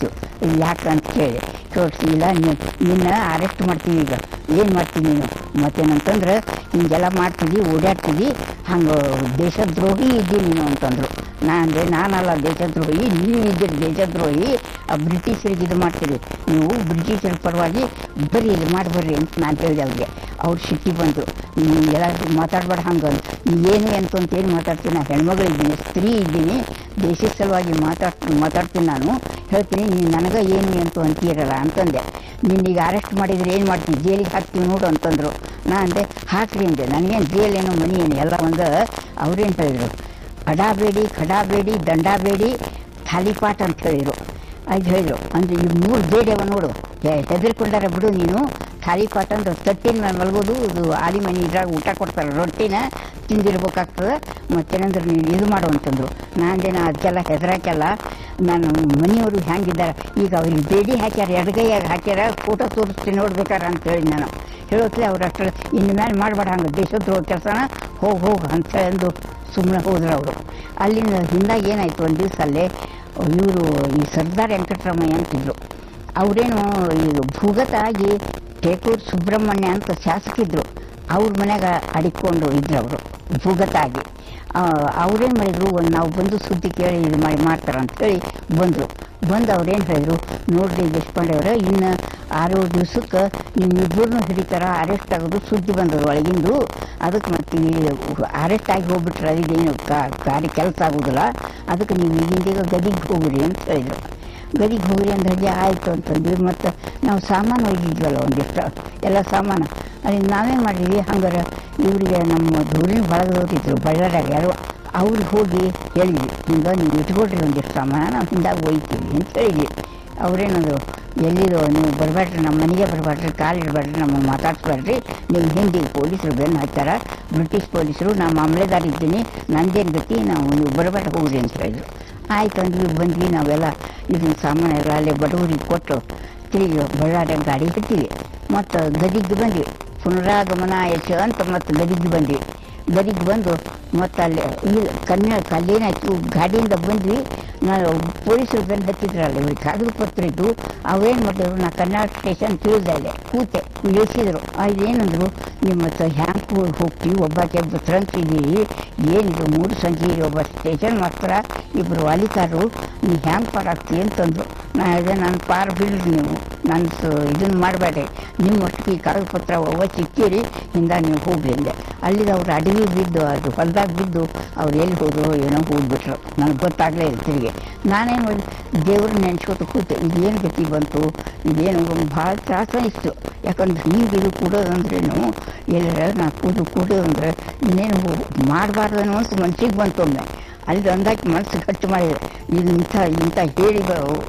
ಯಾಕಂತ ಕೇಳಿ ತೋರಿಸಿಲ್ಲ, ನಿನ್ನ ಅರೆಸ್ಟ್ ಮಾಡ್ತೀವಿ, ಈಗ ಏನು ಮಾಡ್ತೀನಿ ನೀನು ಮತ್ತೇನಂತಂದ್ರೆ ಹಿಂಗೆಲ್ಲ ಮಾಡ್ತಿದ್ದಿ ಓಡಾಡ್ತಿದ್ದಿ, ಹಂಗೆ ದೇಶದ್ರೋಹಿ ಇದ್ದಿ ನೀನು ಅಂತಂದರು. ನಾ ಅಂದರೆ ನಾನಲ್ಲ ದೇಶದ್ರೋಹಿ, ನೀವು ಇದ್ದೀರಿ ದೇಶದ್ರೋಹಿ, ಆ ಬ್ರಿಟಿಷರಿಗೆ ಇದು ಮಾಡ್ತೀರಿ ನೀವು, ಬ್ರಿಟಿಷರ ಪರವಾಗಿ ಬರ್ರಿ ಇದು ಮಾಡಿಬರ್ರಿ ಅಂತ ನಾನು ಹೇಳಿದೆ ಅವ್ರಿಗೆ. ಅವ್ರು ಸಿಟ್ಟಿ ಬಂದರು, ಎಲ್ಲ ಮಾತಾಡ್ಬೇಡ ಹಂಗೆ, ಏನು ಅಂತಂತೇನು ಮಾತಾಡ್ತೀನಿ, ನಾನು ಹೆಣ್ಮಗಳಿದ್ದೀನಿ, ಸ್ತ್ರೀ ಇದ್ದೀನಿ, ದೇಶದ ಸಲುವಾಗಿ ಮಾತಾಡ್ತೀನಿ ಮಾತಾಡ್ತೀನಿ ನಾನು ಹೇಳ್ತೀನಿ, ನೀನು ನನಗೆ ಏನು ಅಂತ ಅಂತೀರಲ್ಲ ಅಂತಂದೆ. ನಿನ್ನೀಗ ಅರೆಸ್ಟ್ ಮಾಡಿದರೆ ಏನು ಮಾಡ್ತೀವಿ, ಜೈಲಿಗೆ ಹಾಕ್ತೀವಿ ನೋಡು ಅಂತಂದರು. ನಾ ಅಂದೆ ಹಾಕ್ರಿ ಅಂದೆ, ನನಗೇನು ಜೈಲೇನು ಮನಿ ಏನು ಎಲ್ಲ ಒಂದು. ಅವ್ರೇನು ಹೇಳಿದರು, ಅಡಾಬೇಡಿ ಕಡಾಬೇಡಿ ದಂಡಾಬೇಡಿ ಥಾಲಿಪಾಟ್ ಅಂತ ಹೇಳಿದರು. ಅದು ಹೇಳಿದರು ಅಂದರೆ ಈ ಮೂರು ಬೇಡವ ನೋಡು, ಹೆದರ್ಕೊಂಡಾರ ಬಿಡು ನೀನು. ಥಾಲಿಪಾಟ್ ಅಂದ್ರೆ ತಟ್ಟಿನ ಮೇಲೆ ಮಲಗೋದು, ಇದು ಆಲಿ ಮನೆ ಇದ್ರಾಗ ಊಟ ಕೊಡ್ತಾರೆ, ರೊಟ್ಟಿನ ತಿಂದಿರ್ಬೇಕಾಗ್ತದೆ, ಮತ್ತೇನಂದ್ರೆ ನೀನು ಇದು ಮಾಡು ಅಂತಂದರು. ನಾನೇ ನಾ ಅದಕ್ಕೆಲ್ಲ ಹೆದರಾಕೆಲ್ಲ ನಾನು ಮನೆಯವರು ಹೆಂಗಿದ್ದಾರೆ, ಈಗ ಅವ್ರಿಗೆ ಬೇಡಿ ಹಾಕ್ಯಾರ, ಎಡಗೈಯಾಗ ಹಾಕ್ಯಾರ, ಫೋಟೋ ತೋರಿಸ್ತೀನಿ ನೋಡ್ಬೇಕಾರ ಅಂತ ಹೇಳಿ ನಾನು ಹೇಳೋತ್ಲೆ ಅವ್ರು ಅಷ್ಟು ಇನ್ನು ಮೇಲೆ ಮಾಡಬೇಡ ಹಂಗೆ ದೇಶದ್ರೋಹ ಕೆಲಸನ ಹೋಗಿ ಹೋಗಿ ಅಂತ ಅಂದು ಸುಮ್ಮನೆ ಹೋದ್ರು ಅವರು. ಅಲ್ಲಿಂದ ಹಿಂದಾಗ ಏನಾಯಿತು ಒಂದು ದಿವಸ ಅಲ್ಲೇ ಇವರು ಈ ಸರ್ದಾರ್ ವೆಂಕಟರಾಮಯ್ಯ ಅಂತಿದ್ರು, ಅವರೇನು ಈಗ ಭೂಗತ ಆಗಿ ಟೇಕೂರು ಸುಬ್ರಹ್ಮಣ್ಯ ಅಂತ ಶಾಸಕಿದ್ರು, ಅವ್ರ ಮನ್ಯಾಗ ಅಡಿಕೊಂಡು ಇದ್ರು ಅವರು ಭೂಗತ ಆಗಿ. ಅವ್ರೇನು ಮಾಡಿದ್ರು, ಒಂದು ನಾವು ಬಂದು ಸುದ್ದಿ ಕೇಳಿ ಇದು ಮಾಡಿ ಮಾಡ್ತಾರೆ ಅಂತೇಳಿ ಬಂದರು. ಬಂದು ಅವ್ರೇನು ಹೇಳಿದ್ರು, ನೋಡ್ರಿ ದೇಶಪಾಂಡೆ ಅವರ ಇನ್ನು ಆರು ದಿವ್ಸಕ್ಕೆ ನಿಮ್ಮಿಬ್ಬರನ್ನೂ ಹಿಡಿತಾರ, ಅರೆಸ್ಟ್ ಆಗೋದು ಸುದ್ದಿ ಬಂದದು ಒಳಗಿಂದು, ಅದಕ್ಕೆ ಮತ್ತೆ ಅರೆಸ್ಟ್ ಆಗಿ ಹೋಗ್ಬಿಟ್ರೆ ಅದೇನು ಕಾರ್ಯ ಕೆಲಸ ಆಗೋದಿಲ್ಲ, ಅದಕ್ಕೆ ನೀವು ಈಗಿಂದೀಗ ಗದಿಗೆ ಹೋಗ್ರಿ ಅಂತ ಹೇಳಿದ್ರು. ಗದಿಗೆ ಹೋಗ್ರಿ ಅಂದ್ರೆ ಆಯಿತು ಅಂತಂದ್ವಿ. ಮತ್ತು ನಾವು ಸಾಮಾನು ಒಯ್ದಿದ್ವಲ್ಲ ಒಂದಿಷ್ಟು ಎಲ್ಲ ಸಾಮಾನು, ಅಲ್ಲಿ ನಾವೇನು ಮಾಡಿದ್ವಿ, ಹಂಗಾರೆ ಇವರಿಗೆ ನಮ್ಮ ದೂರಿನ ಬಳಗದೋತಿದ್ರು ಬಳ್ಳಾರ್ಯಾಗ ಯಾರು, ಅವ್ರಿಗೆ ಹೋಗಿ ಹೇಳಿದ್ವಿ, ಹಿಂಗೆ ನೀವು ಇಟ್ಕೊಳ್ರಿ ಒಂದಿಷ್ಟು ಸಾಮಾನು, ನಾವು ಹಿಂದಾಗ ಒಯ್ತೀವಿ ಅಂತ ಹೇಳಿದ್ವಿ. ಅವ್ರೇನಂದ್ರು, ಎಲ್ಲಿರೋ ನೀವು ಬರಬೇಡ್ರಿ, ನಮ್ಮ ಮನೆಗೆ ಬರಬೇಡ್ರಿ, ಕಾಲು ಇಡಬೇಡ್ರಿ, ನಮಗೆ ಮಾತಾಡ್ಸ್ಬೇಡ್ರಿ, ನೀವು ಹಿಂದೆ ಪೊಲೀಸರು ಬೆನ್ನು ಹಾಕ್ತಾರ, ಬ್ರಿಟಿಷ್ ಪೊಲೀಸರು, ನಾ ಮಾಮಲೆದಾರ ಇದ್ದೀನಿ, ನಂದೇನು ಗತಿ, ನಾವು ನೀವು ಬರಬೇಡ ಹೋಗ್ರಿ ಅಂತ ಹೇಳಿದ್ರು. ಆಯ್ತು ಅಂದ್ವಿ, ಬಂದ್ವಿ ನಾವೆಲ್ಲ ಇದನ್ನ ಸಾಮಾನೆಲ್ಲ ಅಲ್ಲೇ ಬಡವರಿಗೆ ಕೊಟ್ಟು ತಿರುಗಿ ಬಳ್ಳಾರ್ಯಾಗ ಗಾಡಿ ಹತ್ತೀವಿ, ಮತ್ತು ಗದಿಗೆ ಬಂದ್ವಿ, ಪುನರಾಗಮನ ಆಯ್ತು ಅಂತ ಮತ್ತು ಗದಿಗೆ ಬಂದ್ವಿ. ಗದಿಗೆ ಬಂದು ಮತ್ತು ಅಲ್ಲಿ ಇಲ್ಲಿ ಕನ್ಯಾ ಕಲ್ಲೇನಾಯ್ತು, ಗಾಡಿಯಿಂದ ಬಂದ್ವಿ, ನಾನು ಪೊಲೀಸರು ಬೆನ್ನು ಹತ್ತಿದ್ರಲ್ಲ ಇವ್ರಿಗೆ ಕಾಗದ ಪತ್ರ ಇದ್ದು, ಅವೇನು ಮಾಡಿದ್ರು, ನಾ ಕರ್ನಾಟಕ ಸ್ಟೇಷನ್ ತಿಳಿದ ಅಲ್ಲೇ ಕೂತೆ ಇಳಿಸಿದ್ರು. ಅದೇನಂದ್ರು, ನಿಮ್ಮ ಹ್ಯಾಂಗ್ ಹೋಗ್ತೀವಿ, ಒಬ್ಬಾಕೆ ಬತ್ರಂತಿದ್ದೀವಿ, ಏನಿದು ಮೂರು ಸಂಜೆ ಒಬ್ಬ ಸ್ಟೇಷನ್ ಮಾತ್ರ ಇಬ್ಬರು ವಾಲಿಕಾರರು, ನೀವು ಹ್ಯಾಂಗ್ ಪಾರ್ ಆಗ್ತೀವಿ ಅಂತಂದ್ರು. ನಾ ಹೇಳಿದೆ, ನಾನು ಪಾರ್ ಬಿಡ್ರಿ, ನೀವು ನನ್ನ ಇದನ್ನು ಮಾಡಬೇಡ್ರಿ, ನಿಮ್ಮ ಒಟ್ಟಿಗೆ ಈ ಕಾಗದ ಪತ್ರ ಒಬ್ಬ ಸಿಕ್ಕಿರಿ, ಹಿಂದ ನೀವು ಹೋಗ್ರಿ ಅಂದೆ. ಅಲ್ಲಿಗೆ ಅವ್ರು ಅಡವಿ ಬಿದ್ದು, ಅದು ಹೊಲದಾಗ ಬಿದ್ದು ಅವ್ರು ಎಲ್ಲಿ ಹೋದ್ರು ಏನೋ ಹೋಗ್ಬಿಟ್ರು, ನನಗೆ ಗೊತ್ತಾಗಲೇ ಇಲ್ಲ. ತಿರುಗಿ ನಾನೇನು ಮಾಡಿ ದೇವ್ರನ್ನ ನೆನ್ಸ್ಕೊತ ಕೂತು, ಇದೇನು ಗತಿ ಬಂತು, ಇದೇನು ಭಾಳ ತ್ರಾಸ ಇತ್ತು. ಯಾಕಂದ್ರೆ ಹಿಂಗೆ ಇದು ಕೂಡೋದಂದ್ರೇನು, ಎಲ್ಲರ ನಾ ಕೂದು ಕೂಡೋದಂದ್ರೆ ಇನ್ನೇನು ಮಾಡಬಾರ್ದನೋ ಅಂತ ಮನ್ಸಿಗೆ ಬಂತು. ಒಮ್ಮೆ ಅಲ್ಲಿ ಅಂದಾಕಿ ಮನಸ್ಸು ಗಟ್ಟಿ ಮಾಡಿದ್ರೆ, ಇದು ಇಂಥ ಇಂಥ ಹೇಳಿ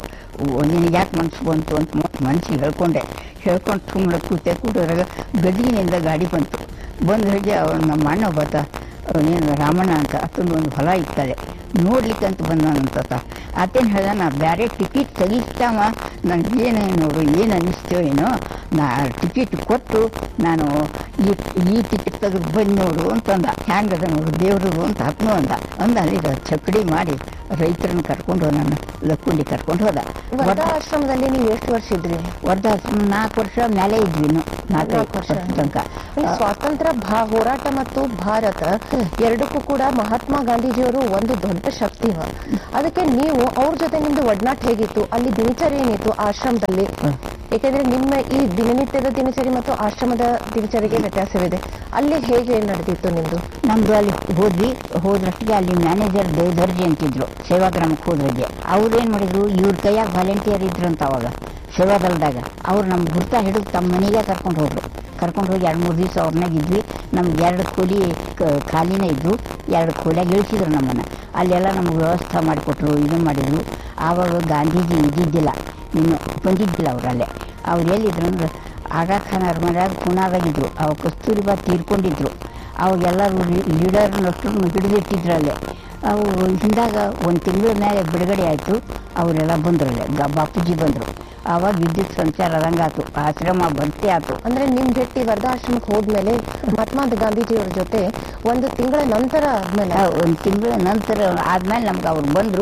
ನಿನಗೆ ಯಾಕೆ ಮನಸ್ಸು ಬಂತು ಅಂತ ಮನ್ಸಿಗೆ ಹೇಳ್ಕೊಂಡೆ. ಹೇಳ್ಕೊಂಡು ಸುಮ್ಮನೆ ಕೂತೆ ಕೂಡೋದ್ರಾಗ ಗದಿಗಿನಿಂದ ಗಾಡಿ ಬಂತು. ಬಂದು ಹೇಳಿ ಅವ್ರು ನಮ್ಮ ಅಣ್ಣ ಬತ್ತ, ಅವನೇನು ರಾಮಣ್ಣ ಅಂತ, ಅತ್ತೊಂದು ಒಂದು ಹೊಲ ಇರ್ತದೆ ನೋಡ್ಲಿಕ್ಕಂತ ಬಂದಾನಂತ. ಆತೇನು ಹೇಳ್ದ, ನಾ ಬೇರೆ ಟಿಕೆಟ್ ತೆಗಿತಾವ, ನನಗೇನು ನೋಡು ಏನು ಅನ್ನಿಸ್ತೇವೆ ಏನೋ, ನಾ ಟಿಕೆಟ್ ಕೊಟ್ಟು ನಾನು ಈ ಈ ಟಿಕೆಟ್ ತೆಗೆದು ಬಂದು ನೋಡು ಅಂತಂದ. ಹ್ಯಾಂಗದ ನೋಡು ದೇವ್ರು ಅಂತ ಹತ್ನು ಅಂದ. ಅಂದ ಅಲ್ಲಿಗೆ ಚಕ್ಕಡಿ ಮಾಡಿ ರೈತರನ್ನ ಕರ್ಕೊಂಡು ನಾನು ಲಕ್ಕುಂಡಿ ಕರ್ಕೊಂಡು ಹೋದ. ವೃದ್ಧಾಶ್ರಮದಲ್ಲಿ ನೀವು ಎಷ್ಟು ವರ್ಷ ಇದ್ರಿ? ವೃದ್ಧಾಶ್ರಮ ನಾಲ್ಕು ವರ್ಷ ಮೇಲೆ ಇದ್ವಿ, ನಾಲ್ಕು ವರ್ಷ ತನಕ. ಸ್ವಾತಂತ್ರ್ಯ ಭಾ ಹೋರಾಟ ಮತ್ತು ಭಾರತ ಎರಡಕ್ಕೂ ಕೂಡ ಮಹಾತ್ಮ ಗಾಂಧೀಜಿಯವರು ಒಂದು ದೊಡ್ಡ ಶಕ್ತಿ. ಅದಕ್ಕೆ ನೀವು ಅವ್ರ ಜೊತೆ ನಿಮ್ದು ಒಡನಾಟ ಹೇಗಿತ್ತು? ಅಲ್ಲಿ ದಿನಚರಿ ಏನಿತ್ತು ಆಶ್ರಮದಲ್ಲಿ? ಯಾಕೆಂದ್ರೆ ನಿಮ್ಮ ಈ ದಿನನಿತ್ಯದ ದಿನಚರಿ ಮತ್ತು ಆಶ್ರಮದ ದಿನಚರಿಗೆ ವ್ಯತ್ಯಾಸವಿದೆ. ಅಲ್ಲಿ ಹೇಗೆ ನಡೆದಿತ್ತು ನಿಮ್ದು? ನಮ್ದು ಅಲ್ಲಿ ಹೋದ್ವಿ, ಹೋದ್ರಷ್ಟಿಗೆ ಅಲ್ಲಿ ಮ್ಯಾನೇಜರ್ ದೇವಧರ್ಜಿ ಅಂತಿದ್ರು, ಸೇವಾಗ್ರಾಮಕ್ಕೆ ಹೋದ್ರಿಗೆ. ಅವ್ರು ಏನ್ ಮಾಡಿದ್ರು, ಇವ್ರ ಕೈಯಾಗ ವಾಲಂಟಿಯರ್ ಇದ್ರಂತ ಅವಾಗ ಸೇವಾದಳದಾಗ. ಅವ್ರು ನಮ್ಮ ಗುರ್ತ ಹಿಡಿದು ತಮ್ಮ ಮನೆಗೆ ಕರ್ಕೊಂಡು ಹೋದ್ರು. ಕರ್ಕೊಂಡು ಹೋಗಿ ಎರಡು ಮೂರು ದಿವಸ ಅವ್ರನ್ನಾಗ ಇದ್ವಿ. ನಮ್ಗೆ ಎರಡು ಕೋಲಿ ಖಾಲಿನೇ ಇದ್ದು, ಎರಡು ಕೋಲಿಯಾಗ ಇಳಿಸಿದ್ರು ನಮ್ಮನ್ನು. ಅಲ್ಲೆಲ್ಲ ನಮ್ಗೆ ವ್ಯವಸ್ಥೆ ಮಾಡಿಕೊಟ್ರು, ಇದನ್ನು ಮಾಡಿದ್ರು. ಆವಾಗ ಗಾಂಧೀಜಿ ಇದ್ದಿದ್ದಿಲ್ಲ, ಇನ್ನು ಬಂದಿದ್ದಿಲ್ಲ ಅವರಲ್ಲೇ. ಅವ್ರು ಎಲ್ಲಿದ್ರು ಅಂದ್ರೆ ಆಗಾ ಖಾನ್ ಅರಮನೆಯಾಗ ಪುಣಾದಾಗಿದ್ರು. ಅವಾಗ ಕಸ್ತೂರಿಬಾ ತೀರ್ಕೊಂಡಿದ್ರು. ಅವಾಗೆಲ್ಲರೂ ಲೀಡರ್ನಷ್ಟು ಹಿಡಿದಿಟ್ಟಿದ್ರು ಅಲ್ಲೇ. ಅವು ಹಿಂದಾಗ ಒಂದು ತಿಂಗಳ ಮೇಲೆ ಬಿಡುಗಡೆ ಆಯಿತು. ಅವರೆಲ್ಲ ಬಂದ್ರಲ್ಲೇ, ಬಾಪೂಜಿ ಬಂದರು. ಆವಾಗ ವಿದ್ಯುತ್ ಸಂಚಾರ ಆದಂಗಾತು, ಆಶ್ರಮ ಭರ್ತಿ ಆಯ್ತು. ಅಂದ್ರೆ ನಿಮ್ ಜೊತೆ ವರ್ಧಾಶ್ರಮಕ್ಕೆ ಹೋದ್ಮೇಲೆ ಮಹಾತ್ಮ ಗಾಂಧೀಜಿಯವ್ರ ಜೊತೆ ಒಂದು ತಿಂಗಳ ನಂತರ ಆದ್ಮೇಲೆ ಒಂದು ತಿಂಗಳ ನಂತರ ಆದ್ಮೇಲೆ ನಮ್ಗೆ ಅವ್ರು ಬಂದರು.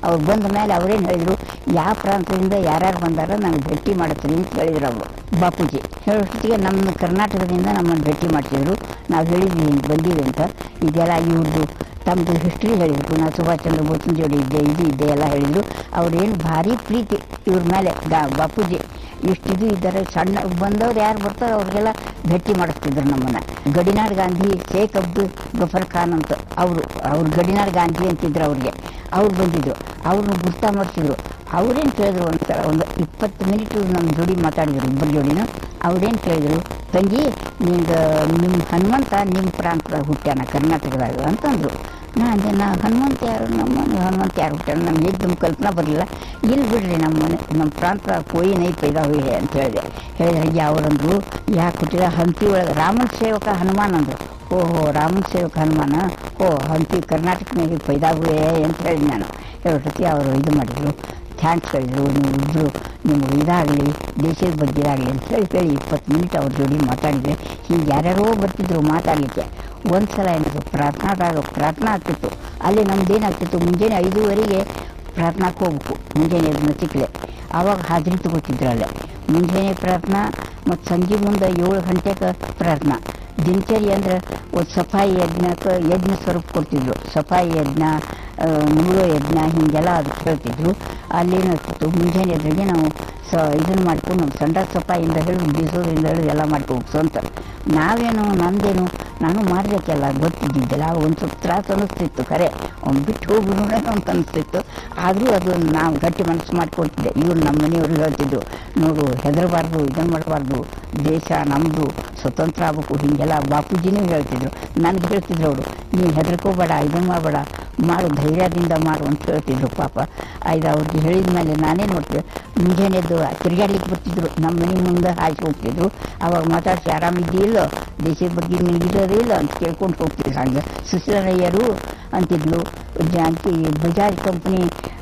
ಅವ್ರು ಬಂದ ಮೇಲೆ ಅವ್ರೇನು ಹೇಳಿದ್ರು, ಯಾವ ಪ್ರಾಂತದಿಂದ ಯಾರ್ಯಾರು ಬಂದಾರ ನಾನು ಭೇಟಿ ಮಾಡ್ತೀನಿ ಅಂತ ಹೇಳಿದ್ರು ಅವರು ಬಾಪೂಜಿ. ಹೇಳೋಷ್ಟೊತ್ತಿಗೆ ನಮ್ಮ ಕರ್ನಾಟಕದಿಂದ ನಮ್ಮನ್ನು ಭೇಟಿ ಮಾಡ್ತಿದ್ರು. ನಾವು ಹೇಳಿದ್ವಿ ಹಿಂಗೆ ಬಂದೀವಿ ಅಂತ. ಇದೆಲ್ಲ ಇವ್ರದ್ದು ತಮ್ಮದು ಹಿಸ್ಟ್ರಿ ಹೇಳಿದ್ರು. ನಾವು ಸುಭಾಷ್ ಚಂದ್ರ ಬೋಸ್ನ ಜೋಡಿ ಇದ್ದೆ, ಇದು ಇದ್ದೆ ಎಲ್ಲ ಹೇಳಿದರು. ಅವ್ರೇನು ಭಾರಿ ಪ್ರೀತಿ ಇವ್ರ ಮೇಲೆ ಗಾ ಬಾಪೂಜಿ. ಇಷ್ಟಿದು ಇದ್ದಾರೆ, ಸಣ್ಣ ಬಂದವ್ರು ಯಾರು ಬರ್ತಾರೋ ಅವ್ರಿಗೆಲ್ಲ ಭೇಟಿ ಮಾಡಿಸ್ತಿದ್ರು ನಮ್ಮನ್ನು. ಗಡಿನಾಡ್ ಗಾಂಧಿ, ಶೇಖ್ ಅಬ್ದುಲ್ ಗಫರ್ ಖಾನ್ ಅಂತ ಅವರು ಅವ್ರು ಗಡಿನಾಡ್ ಗಾಂಧಿ ಅಂತಿದ್ರು ಅವ್ರಿಗೆ. ಅವ್ರು ಬಂದಿದ್ರು, ಅವ್ರನ್ನ ಗುರ್ತಾ ಮಾಡ್ತಿದ್ರು. ಅವ್ರೇನು ಕೇಳಿದ್ರು, ಒಂಥರ ಒಂದು ಇಪ್ಪತ್ತು ಮಿನಿಟು ನಮ್ಮ ಜೋಡಿ ಮಾತಾಡಿದ್ರು, ಇಬ್ಬರು ಜೋಡಿನೂ. ಅವ್ರೇನು ಕೇಳಿದ್ರು, ತಂಗಿ ನಿಮ್ಗೆ ನಿಮ್ಮ ಹನುಮಂತ ನಿಮ್ಮ ಪ್ರಾಂತದಾಗ ಹುಟ್ಟ್ಯಾನ ಕರ್ನಾಟಕದಾಗ ಅಂತಂದರು. ನಾ ಅಂದೆ, ನಾ ಹನುಮಂತ ಯಾರು, ನಮ್ಮ ಹನುಮಂತ ಯಾರು ಹುಟ್ಟ್ಯಾನ, ನಮ್ಗೆ ಎದ್ದು ನಮ್ಮ ಕಲ್ಪನಾ ಬರಲಿಲ್ಲ. ಇಲ್ಲಿ ಬಿಡ್ರಿ, ನಮ್ಮ ಮನೆ ನಮ್ಮ ಪ್ರಾಂತ ಕೋಯಿ ನೈ ಪೈದಾವೆ ಅಂತ ಹೇಳಿದೆ. ಹೇಳಿದ್ರೆ ಅವರಂದ್ರು, ಯಾಕೆ ಹುಟ್ಟಿದ ಹಂಪಿ ಒಳಗೆ ರಾಮನ ಸೇವಕ ಹನುಮಾನ್ ಅಂದರು. ಓಹೋ, ರಾಮನ ಸೇವಕ ಹನುಮಾನ, ಓ ಹಂಪಿ ಕರ್ನಾಟಕನಾಗಿ ಪೈದಾಗುವೆ ಅಂತ ಹೇಳಿ ನಾನು ಹೇಳೋಷ್ಟೊತ್ತಿಗೆ ಅವರು ಇದು ಮಾಡಿದರು, ಥ್ಯಾಂಕ್ಸ್ ಹೇಳಿದ್ರು. ನೀವು ಇಬ್ಬರು ನಿಮ್ಗೆ ಇದಾಗಲಿ, ದೇಶದ ಬಗ್ಗೆ ಇದಾಗಲಿ ಅಂತ ಹೇಳಿ ಹೇಳಿ ಇಪ್ಪತ್ತು ಮಿನಿಟ್ ಅವ್ರ ಜೋಡಿ ಮಾತಾಡಿದರೆ. ಹೀಗೆ ಯಾರ್ಯಾರೋ ಬರ್ತಿದ್ರು ಮಾತಾಡಲಿಕ್ಕೆ. ಒಂದು ಸಲ ಏನಾದ್ರು ಪ್ರಾರ್ಥನಾದಾಗ ಪ್ರಾರ್ಥನಾ ಆಗ್ತಿತ್ತು. ಅಲ್ಲಿ ನಮ್ದೇನಾಗ್ತಿತ್ತು, ಮುಂಜಾನೆ ಐದೂವರೆಗೆ ಪ್ರಾರ್ಥನಾಕ್ಕೆ ಹೋಗ್ಬೇಕು, ಮುಂಜಾನೆ ಅದನ್ನ ಚಿಕ್ಕಲೆ. ಆವಾಗ ಹಾಜರಿ ತಗೋತಿದ್ರು ಅಲ್ಲೇ. ಮುಂಜಾನೆ ಪ್ರಾರ್ಥನಾ ಮತ್ತು ಸಂಜೆ ಮುಂದೆ ಏಳು ಗಂಟೆಗೆ ಪ್ರಾರ್ಥನಾ. ದಿನಚರಿ ಅಂದ್ರೆ ಒಂದು ಸಫಾಯಿ ಯಜ್ಞಕ್ಕೆ ಯಜ್ಞ ಸ್ವರೂಪ ಕೊಡ್ತಿದ್ರು. ಸಫಾಯಿ ಯಜ್ಞ, ಮುಳುಗೋ ಯಜ್ಞ, ಹೀಗೆಲ್ಲ ಅದಕ್ಕೆ ಹೇಳ್ತಿದ್ರು. ಅಲ್ಲೇನಾಗ್ತಿತ್ತು, ಮುಂಜಾನೆ ಎದ್ರಿಗೆ ನಾವು ಸ ಇದನ್ನು ಮಾಡ್ಕೊಂಡು ನಮ್ಮ ಸಂಡ ಸಫಾಯಿಂದ ಹಿಡಿದು ಬೀಸೋದ್ರಿಂದ ಹಿಡಿದು ಎಲ್ಲ ಮಾಡ್ಕೋಬೇಕು ಸ್ವಂತ. ನಾವೇನು ನಮ್ಮದೇನು ನಾನು ಮಾಡಬೇಕೆಲ್ಲ ಗೊತ್ತಿದ್ದಿದ್ದಿಲ್ಲ. ಒಂದು ಸ್ವಲ್ಪ ತ್ರಾಸು ಅನ್ನಿಸ್ತಿತ್ತು, ಖರೆ ಅವ್ನು ಬಿಟ್ಟು ಹೋಗ್ಬಿಡೋಣ ಅಂತ ಅನಿಸ್ತಿತ್ತು. ಆದರೂ ಅದು ನಾವು ಗಟ್ಟಿ ಮನಸ್ಸು ಮಾಡಿಕೊಡ್ತಿದ್ದೆ. ಇವ್ರು ನಮ್ಮ ಮನೆಯವ್ರಿಗೆ ಹೇಳ್ತಿದ್ರು, ನೋಡು ಹೆದರಬಾರ್ದು, ಇದನ್ನು ಮಾಡಬಾರ್ದು, ದೇಶ ನಮ್ಮದು, ಸ್ವತಂತ್ರ ಆಗಬೇಕು, ಹೀಗೆಲ್ಲ ಬಾಪೂಜಿನೂ ಹೇಳ್ತಿದ್ರು. ನನಗೆ ಹೇಳ್ತಿದ್ರು ಅವರು, ನೀನು ಹೆದರ್ಕೋಬೇಡ, ಇದನ್ನು ಮಾಡಬೇಡ, ಮಾಡು, ಧೈರ್ಯದಿಂದ ಮಾಡು ಅಂತ ಹೇಳ್ತಿದ್ರು. ಪಾಪ ಆಯ್ತು ಅವ್ರಿಗೆ ಹೇಳಿದ ಮೇಲೆ ನಾನೇ ನೋಡ್ತಿದ್ದೆ. ಮುಂಜಾನೆದ್ದು ತಿರುಗಾಡ್ಲಿಕ್ಕೆ ಬರ್ತಿದ್ರು, ನಮ್ಮ ಮನೆ ಮುಂದೆ ಹಾಕಿ ಹೋಗ್ತಿದ್ರು. ಅವಾಗ ಮಾತಾಡ್ಸಿ, ಆರಾಮಿದ್ದೀಲ್ಲ, ದೇಶದ ಬಗ್ಗೆ ನಿಂಗಿರೋದೇ ಇಲ್ಲ ಅಂತ ಕೇಳ್ಕೊಂಡು ಹೋಗ್ತಿದ್ರು. ಹಾಗೆ ಸುಶೀಲಯ್ಯರು ಅಂತಿದ್ಲು, ಜಾನಕಿ ಬಜಾಜ್ ಕಂಪ್ನಿ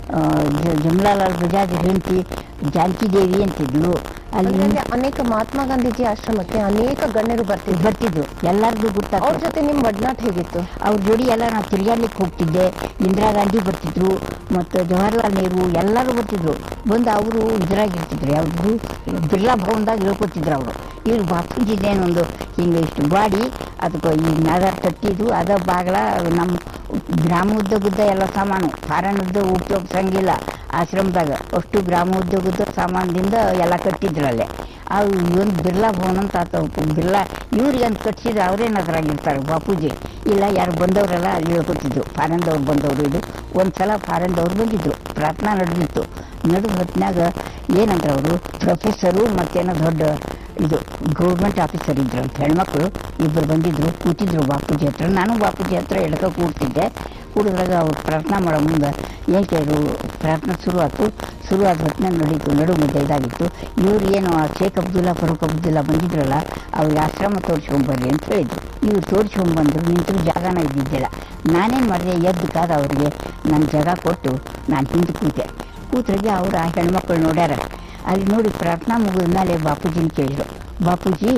ಜಮಲಾಲಾಲ್ ಬಜಾಜ್ ಹೆಂಡತಿ ಜಾನಕಿ ದೇವಿ ಅಂತಿದ್ಲು. ಅಲ್ಲಿ ಅನೇಕ ಮಹಾತ್ಮ ಗಾಂಧೀಜಿ ಆಶ್ರಮಕ್ಕೆ ಅನೇಕ ಗಣ್ಯರು ಬರ್ತಿದ್ರು ಬರ್ತಿದ್ರು ಎಲ್ಲರಿಗೂ ಗೊತ್ತಾಗ. ಅವ್ರ ಜೊತೆ ನಿಮ್ಮ ಒಡನಾಟ ಹೇಗಿತ್ತು? ಅವ್ರ ಜೋಡಿ ಎಲ್ಲ ನಾವು ತಿರುಗಾಡ್ಲಿಕ್ಕೆ ಹೋಗ್ತಿದ್ದೆ. ಇಂದಿರಾ ಗಾಂಧಿ ಬರ್ತಿದ್ರು ಮತ್ತು ಜವಾಹರ್ಲಾಲ್ ನೆಹರು ಎಲ್ಲರೂ ಬರ್ತಿದ್ರು. ಬಂದು ಅವರು ಇದ್ರಾಗಿರ್ತಿದ್ರು, ಯಾವುದು ಬಿರ್ಲಾ ಭವನದಾಗ ಇಳ್ಕೊತಿದ್ರು ಅವರು. ಇವ್ರು ಬಾಪೂಜಿದೇನೊಂದು ಹಿಂಗೆ ಇಷ್ಟು ಬಾಡಿ, ಅದಕ್ಕೆ ಈ ನಾದಾರ್ ಕಟ್ಟಿದ್ದು ಅದ ಬಾಗ್ಲ. ನಮ್ಮ ಗ್ರಾಮ ಉದ್ಯೋಗದ ಎಲ್ಲ ಸಾಮಾನು ಫಾರನ್ ಉದ್ಯೋಗ ಉಪಯೋಗಿಸಂಗಿಲ್ಲ ಆಶ್ರಮದಾಗ. ಅಷ್ಟು ಗ್ರಾಮ ಉದ್ಯೋಗದ ಸಾಮಾನದಿಂದ ಎಲ್ಲ ಕಟ್ಟಿದ್ರಲ್ಲೇ. ಅವು ಒಂದು ಬಿರ್ಲಾ ಭವನ ಅಂತ ಆತ ಬಿರ್ಲಾ ಇವ್ರಿಗೆ ಅಂತ ಕಟ್ಸಿದ್ರೆ ಅವ್ರೇನು ಅದ್ರಾಗಿರ್ತಾರೆ ಬಾಪೂಜಿ. ಇಲ್ಲ ಯಾರು ಬಂದವರೆಲ್ಲ ಅಲ್ಲಿ ಹೇಳ್ಕೊತಿದ್ರು, ಫಾರನ್ದವ್ರು ಬಂದವರು. ಇದು ಒಂದು ಸಲ ಫಾರನ್ದವ್ರು ಬಂದಿದ್ರು, ಪ್ರಾರ್ಥನಾ ನಡೆದಿತ್ತು. ನಡೆದ ಹೊತ್ತಿನಾಗ ಏನಂದ್ರೆ ಅವರು ಪ್ರೊಫೆಸರು ಮತ್ತೇನೋ ದೊಡ್ಡ ಇದು ಗೌರ್ಮೆಂಟ್ ಆಫೀಸರ್ ಇದ್ರು ಅಂತ ಹೆಣ್ಮಕ್ಳು ಇಬ್ಬರು ಬಂದಿದ್ರು, ಕೂತಿದ್ರು ಬಾಪೂಜಿ ಹತ್ರ. ನಾನು ಬಾಪೂಜಿ ಹತ್ರ ಎಳ್ಕ ಕೂಡ್ತಿದ್ದೆ. ಕೂಡಿದಾಗ ಅವ್ರು ಪ್ರಾರ್ಥನಾ ಮಾಡೋ ಮುಂದೆ ಏನು ಕೇಳಿದ್ರು, ಪ್ರಾರ್ಥನಾ ಶುರು ಆಯ್ತು. ಶುರು ಆದ ಹೊತ್ತಿನಾಗ ನಡೀತು, ನಡು ಮಧ್ಯೆ ಇದಾಗಿತ್ತು. ಇವ್ರು ಏನು ಶೇಖ್ ಅಬ್ದುಲ್ಲಾ ಫರೂಕ್ ಅಬ್ದುಲ್ಲಾ ಬಂದಿದ್ರಲ್ಲ, ಅವ್ರಿಗೆ ಆಶ್ರಮ ತೋರಿಸ್ಕೊಂಬರ್ರಿ ಅಂತ ಹೇಳಿದ್ರು. ಇವ್ರು ತೋರಿಸ್ಕೊಂಡ್ಬಂದ್ರು, ನಿಂತರು ಜಾಗನ ಇದ್ದಿದ್ದಿಲ್ಲ. ನಾನೇನು ಮಾಡಿದೆ, ಎದ್ದು ಕಾದ ಅವ್ರಿಗೆ ನನ್ನ ಜಾಗ ಕೊಟ್ಟು ನಾನು ಹಿಂದೆ ಕೂತೆ. ಕೂತ್ರಿಗೆ ಅವ್ರು ಆ ಹೆಣ್ಮಕ್ಳು ನೋಡ್ಯಾರ. ಅಲ್ಲಿ ನೋಡಿ ಪ್ರಾರ್ಥನಾ ಮುಗಿದ ಮೇಲೆ ಬಾಪೂಜಿನ ಕೇಳಿದ್ರು, ಬಾಪೂಜಿ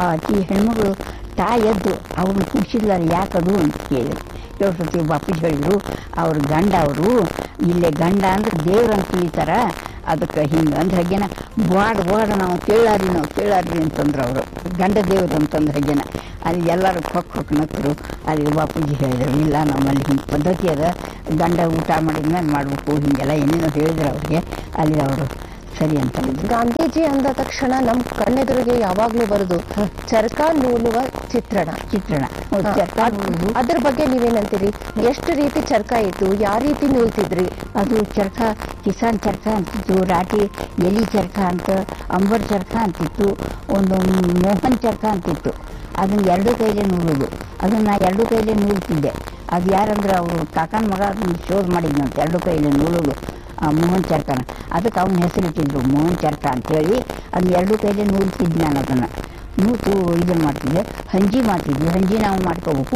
ಈ ಹೆಣ್ಮಗಳು ತಾ ಎದ್ದು ಅವ್ರನ್ನ ಕೂಡಿಸಿದ್ಲ ಯಾಕದು ಅಂತ ಕೇಳಿದ್ರು. ಕೇಳಿಸ್ತೀವಿ ಬಾಪೂಜಿ ಹೇಳಿದ್ರು, ಅವ್ರ ಗಂಡ ಅವರು ಇಲ್ಲೇ ಗಂಡ ಅಂದ್ರೆ ದೇವ್ರಂತ ತಿಳಿತಾರ, ಅದಕ್ಕೆ ಹಿಂಗೆ ಅಂದ್ರೆ ಹಾಗೇನ ಬಾಡ್ ಬಾಡ್ ನಾವು ಕೇಳಾರಿ ನಾವು ಕೇಳಾರಿ ಅಂತಂದ್ರು ಅವರು. ಗಂಡ ದೇವ್ರು ಅಂತಂದ್ರೆ ಹಾಗೇನ. ಅಲ್ಲಿ ಎಲ್ಲರೂ ಕೊಕ್ ಕೊಕ್ ನಕ್ಕರು. ಅಲ್ಲಿ ಬಾಪೂಜಿ ಹೇಳಿದ್ರು, ಇಲ್ಲ ನಮ್ಮಲ್ಲಿ ಹಿಂಗೆ ಪದ್ಧತಿ ಅದ, ಗಂಡ ಊಟ ಮಾಡಿದ್ಮೇಲೆ ಮಾಡಬೇಕು, ಹೀಗೆಲ್ಲ ಏನೇನೋ ಹೇಳಿದ್ರು ಅವ್ರಿಗೆ. ಅಲ್ಲಿ ಅವರು ಸರಿ ಅಂತ ಹೇಳಿದ್ರು. ಗಾಂಧೀಜಿ ಅಂದ ತಕ್ಷಣ ನಮ್ಮ ಕಣ್ಣೆದುರಿಗೆ ಯಾವಾಗ್ಲೂ ಬರುದು ಚರಕ ನೂಲುವ ಚಿತ್ರಣ ಚಿತ್ರಣ ಚರ್ಕ ನೂಲುದು. ಅದ್ರ ಬಗ್ಗೆ ನೀವೇನಂತೀರಿ? ಎಷ್ಟು ರೀತಿ ಚರ್ಕ ಇತ್ತು, ಯಾವ ರೀತಿ ನೂಲ್ತಿದ್ರಿ? ಅದು ಚರ್ಕ ಕಿಸಾನ್ ಚರ್ಕ ಅಂತಿತ್ತು, ರಾಟಿ ಎಲಿ ಚರ್ಕ ಅಂತ, ಅಂಬರ್ ಚರ್ಕ ಅಂತಿತ್ತು, ಒಂದು ಮೋಹನ್ ಚರ್ಕ ಅಂತಿತ್ತು. ಅದನ್ನ ಎರಡು ಕೈಲೇ ನೂಲೋದು. ಅದನ್ನ ನಾ ಎರಡು ಕೈಲೇ ನೂಲ್ತಿದ್ದೆ. ಅದು ಯಾರಂದ್ರೆ ಅವರು ಕಾಕನ ಮಗ ಅದನ್ನ ಶೋಧ ಮಾಡಿದ್ನಂತ, ಎರಡು ಕೈಲೇ ನೂಲೋದು ಮೋಹನ್ ಚರ್ಕನ. ಅದಕ್ಕೆ ಅವನ ಹೆಸರಿಟ್ಟಿದ್ರು ಮೋಹನ್ ಚರ್ಕ ಅಂತೇಳಿ. ಅದನ್ನ ಎರಡು ಕೈಲೇ ನೂಲ್ತಿದ್ದೆ ನಾನು. ಅದನ್ನು ನೂತು ಇದನ್ನು ಮಾಡ್ತಿದ್ದೆ. ಹಂಜಿ ಮಾಡ್ತಿದ್ವಿ, ಹಂಜಿ ನಾವು ಮಾಡ್ಕೋಬೇಕು.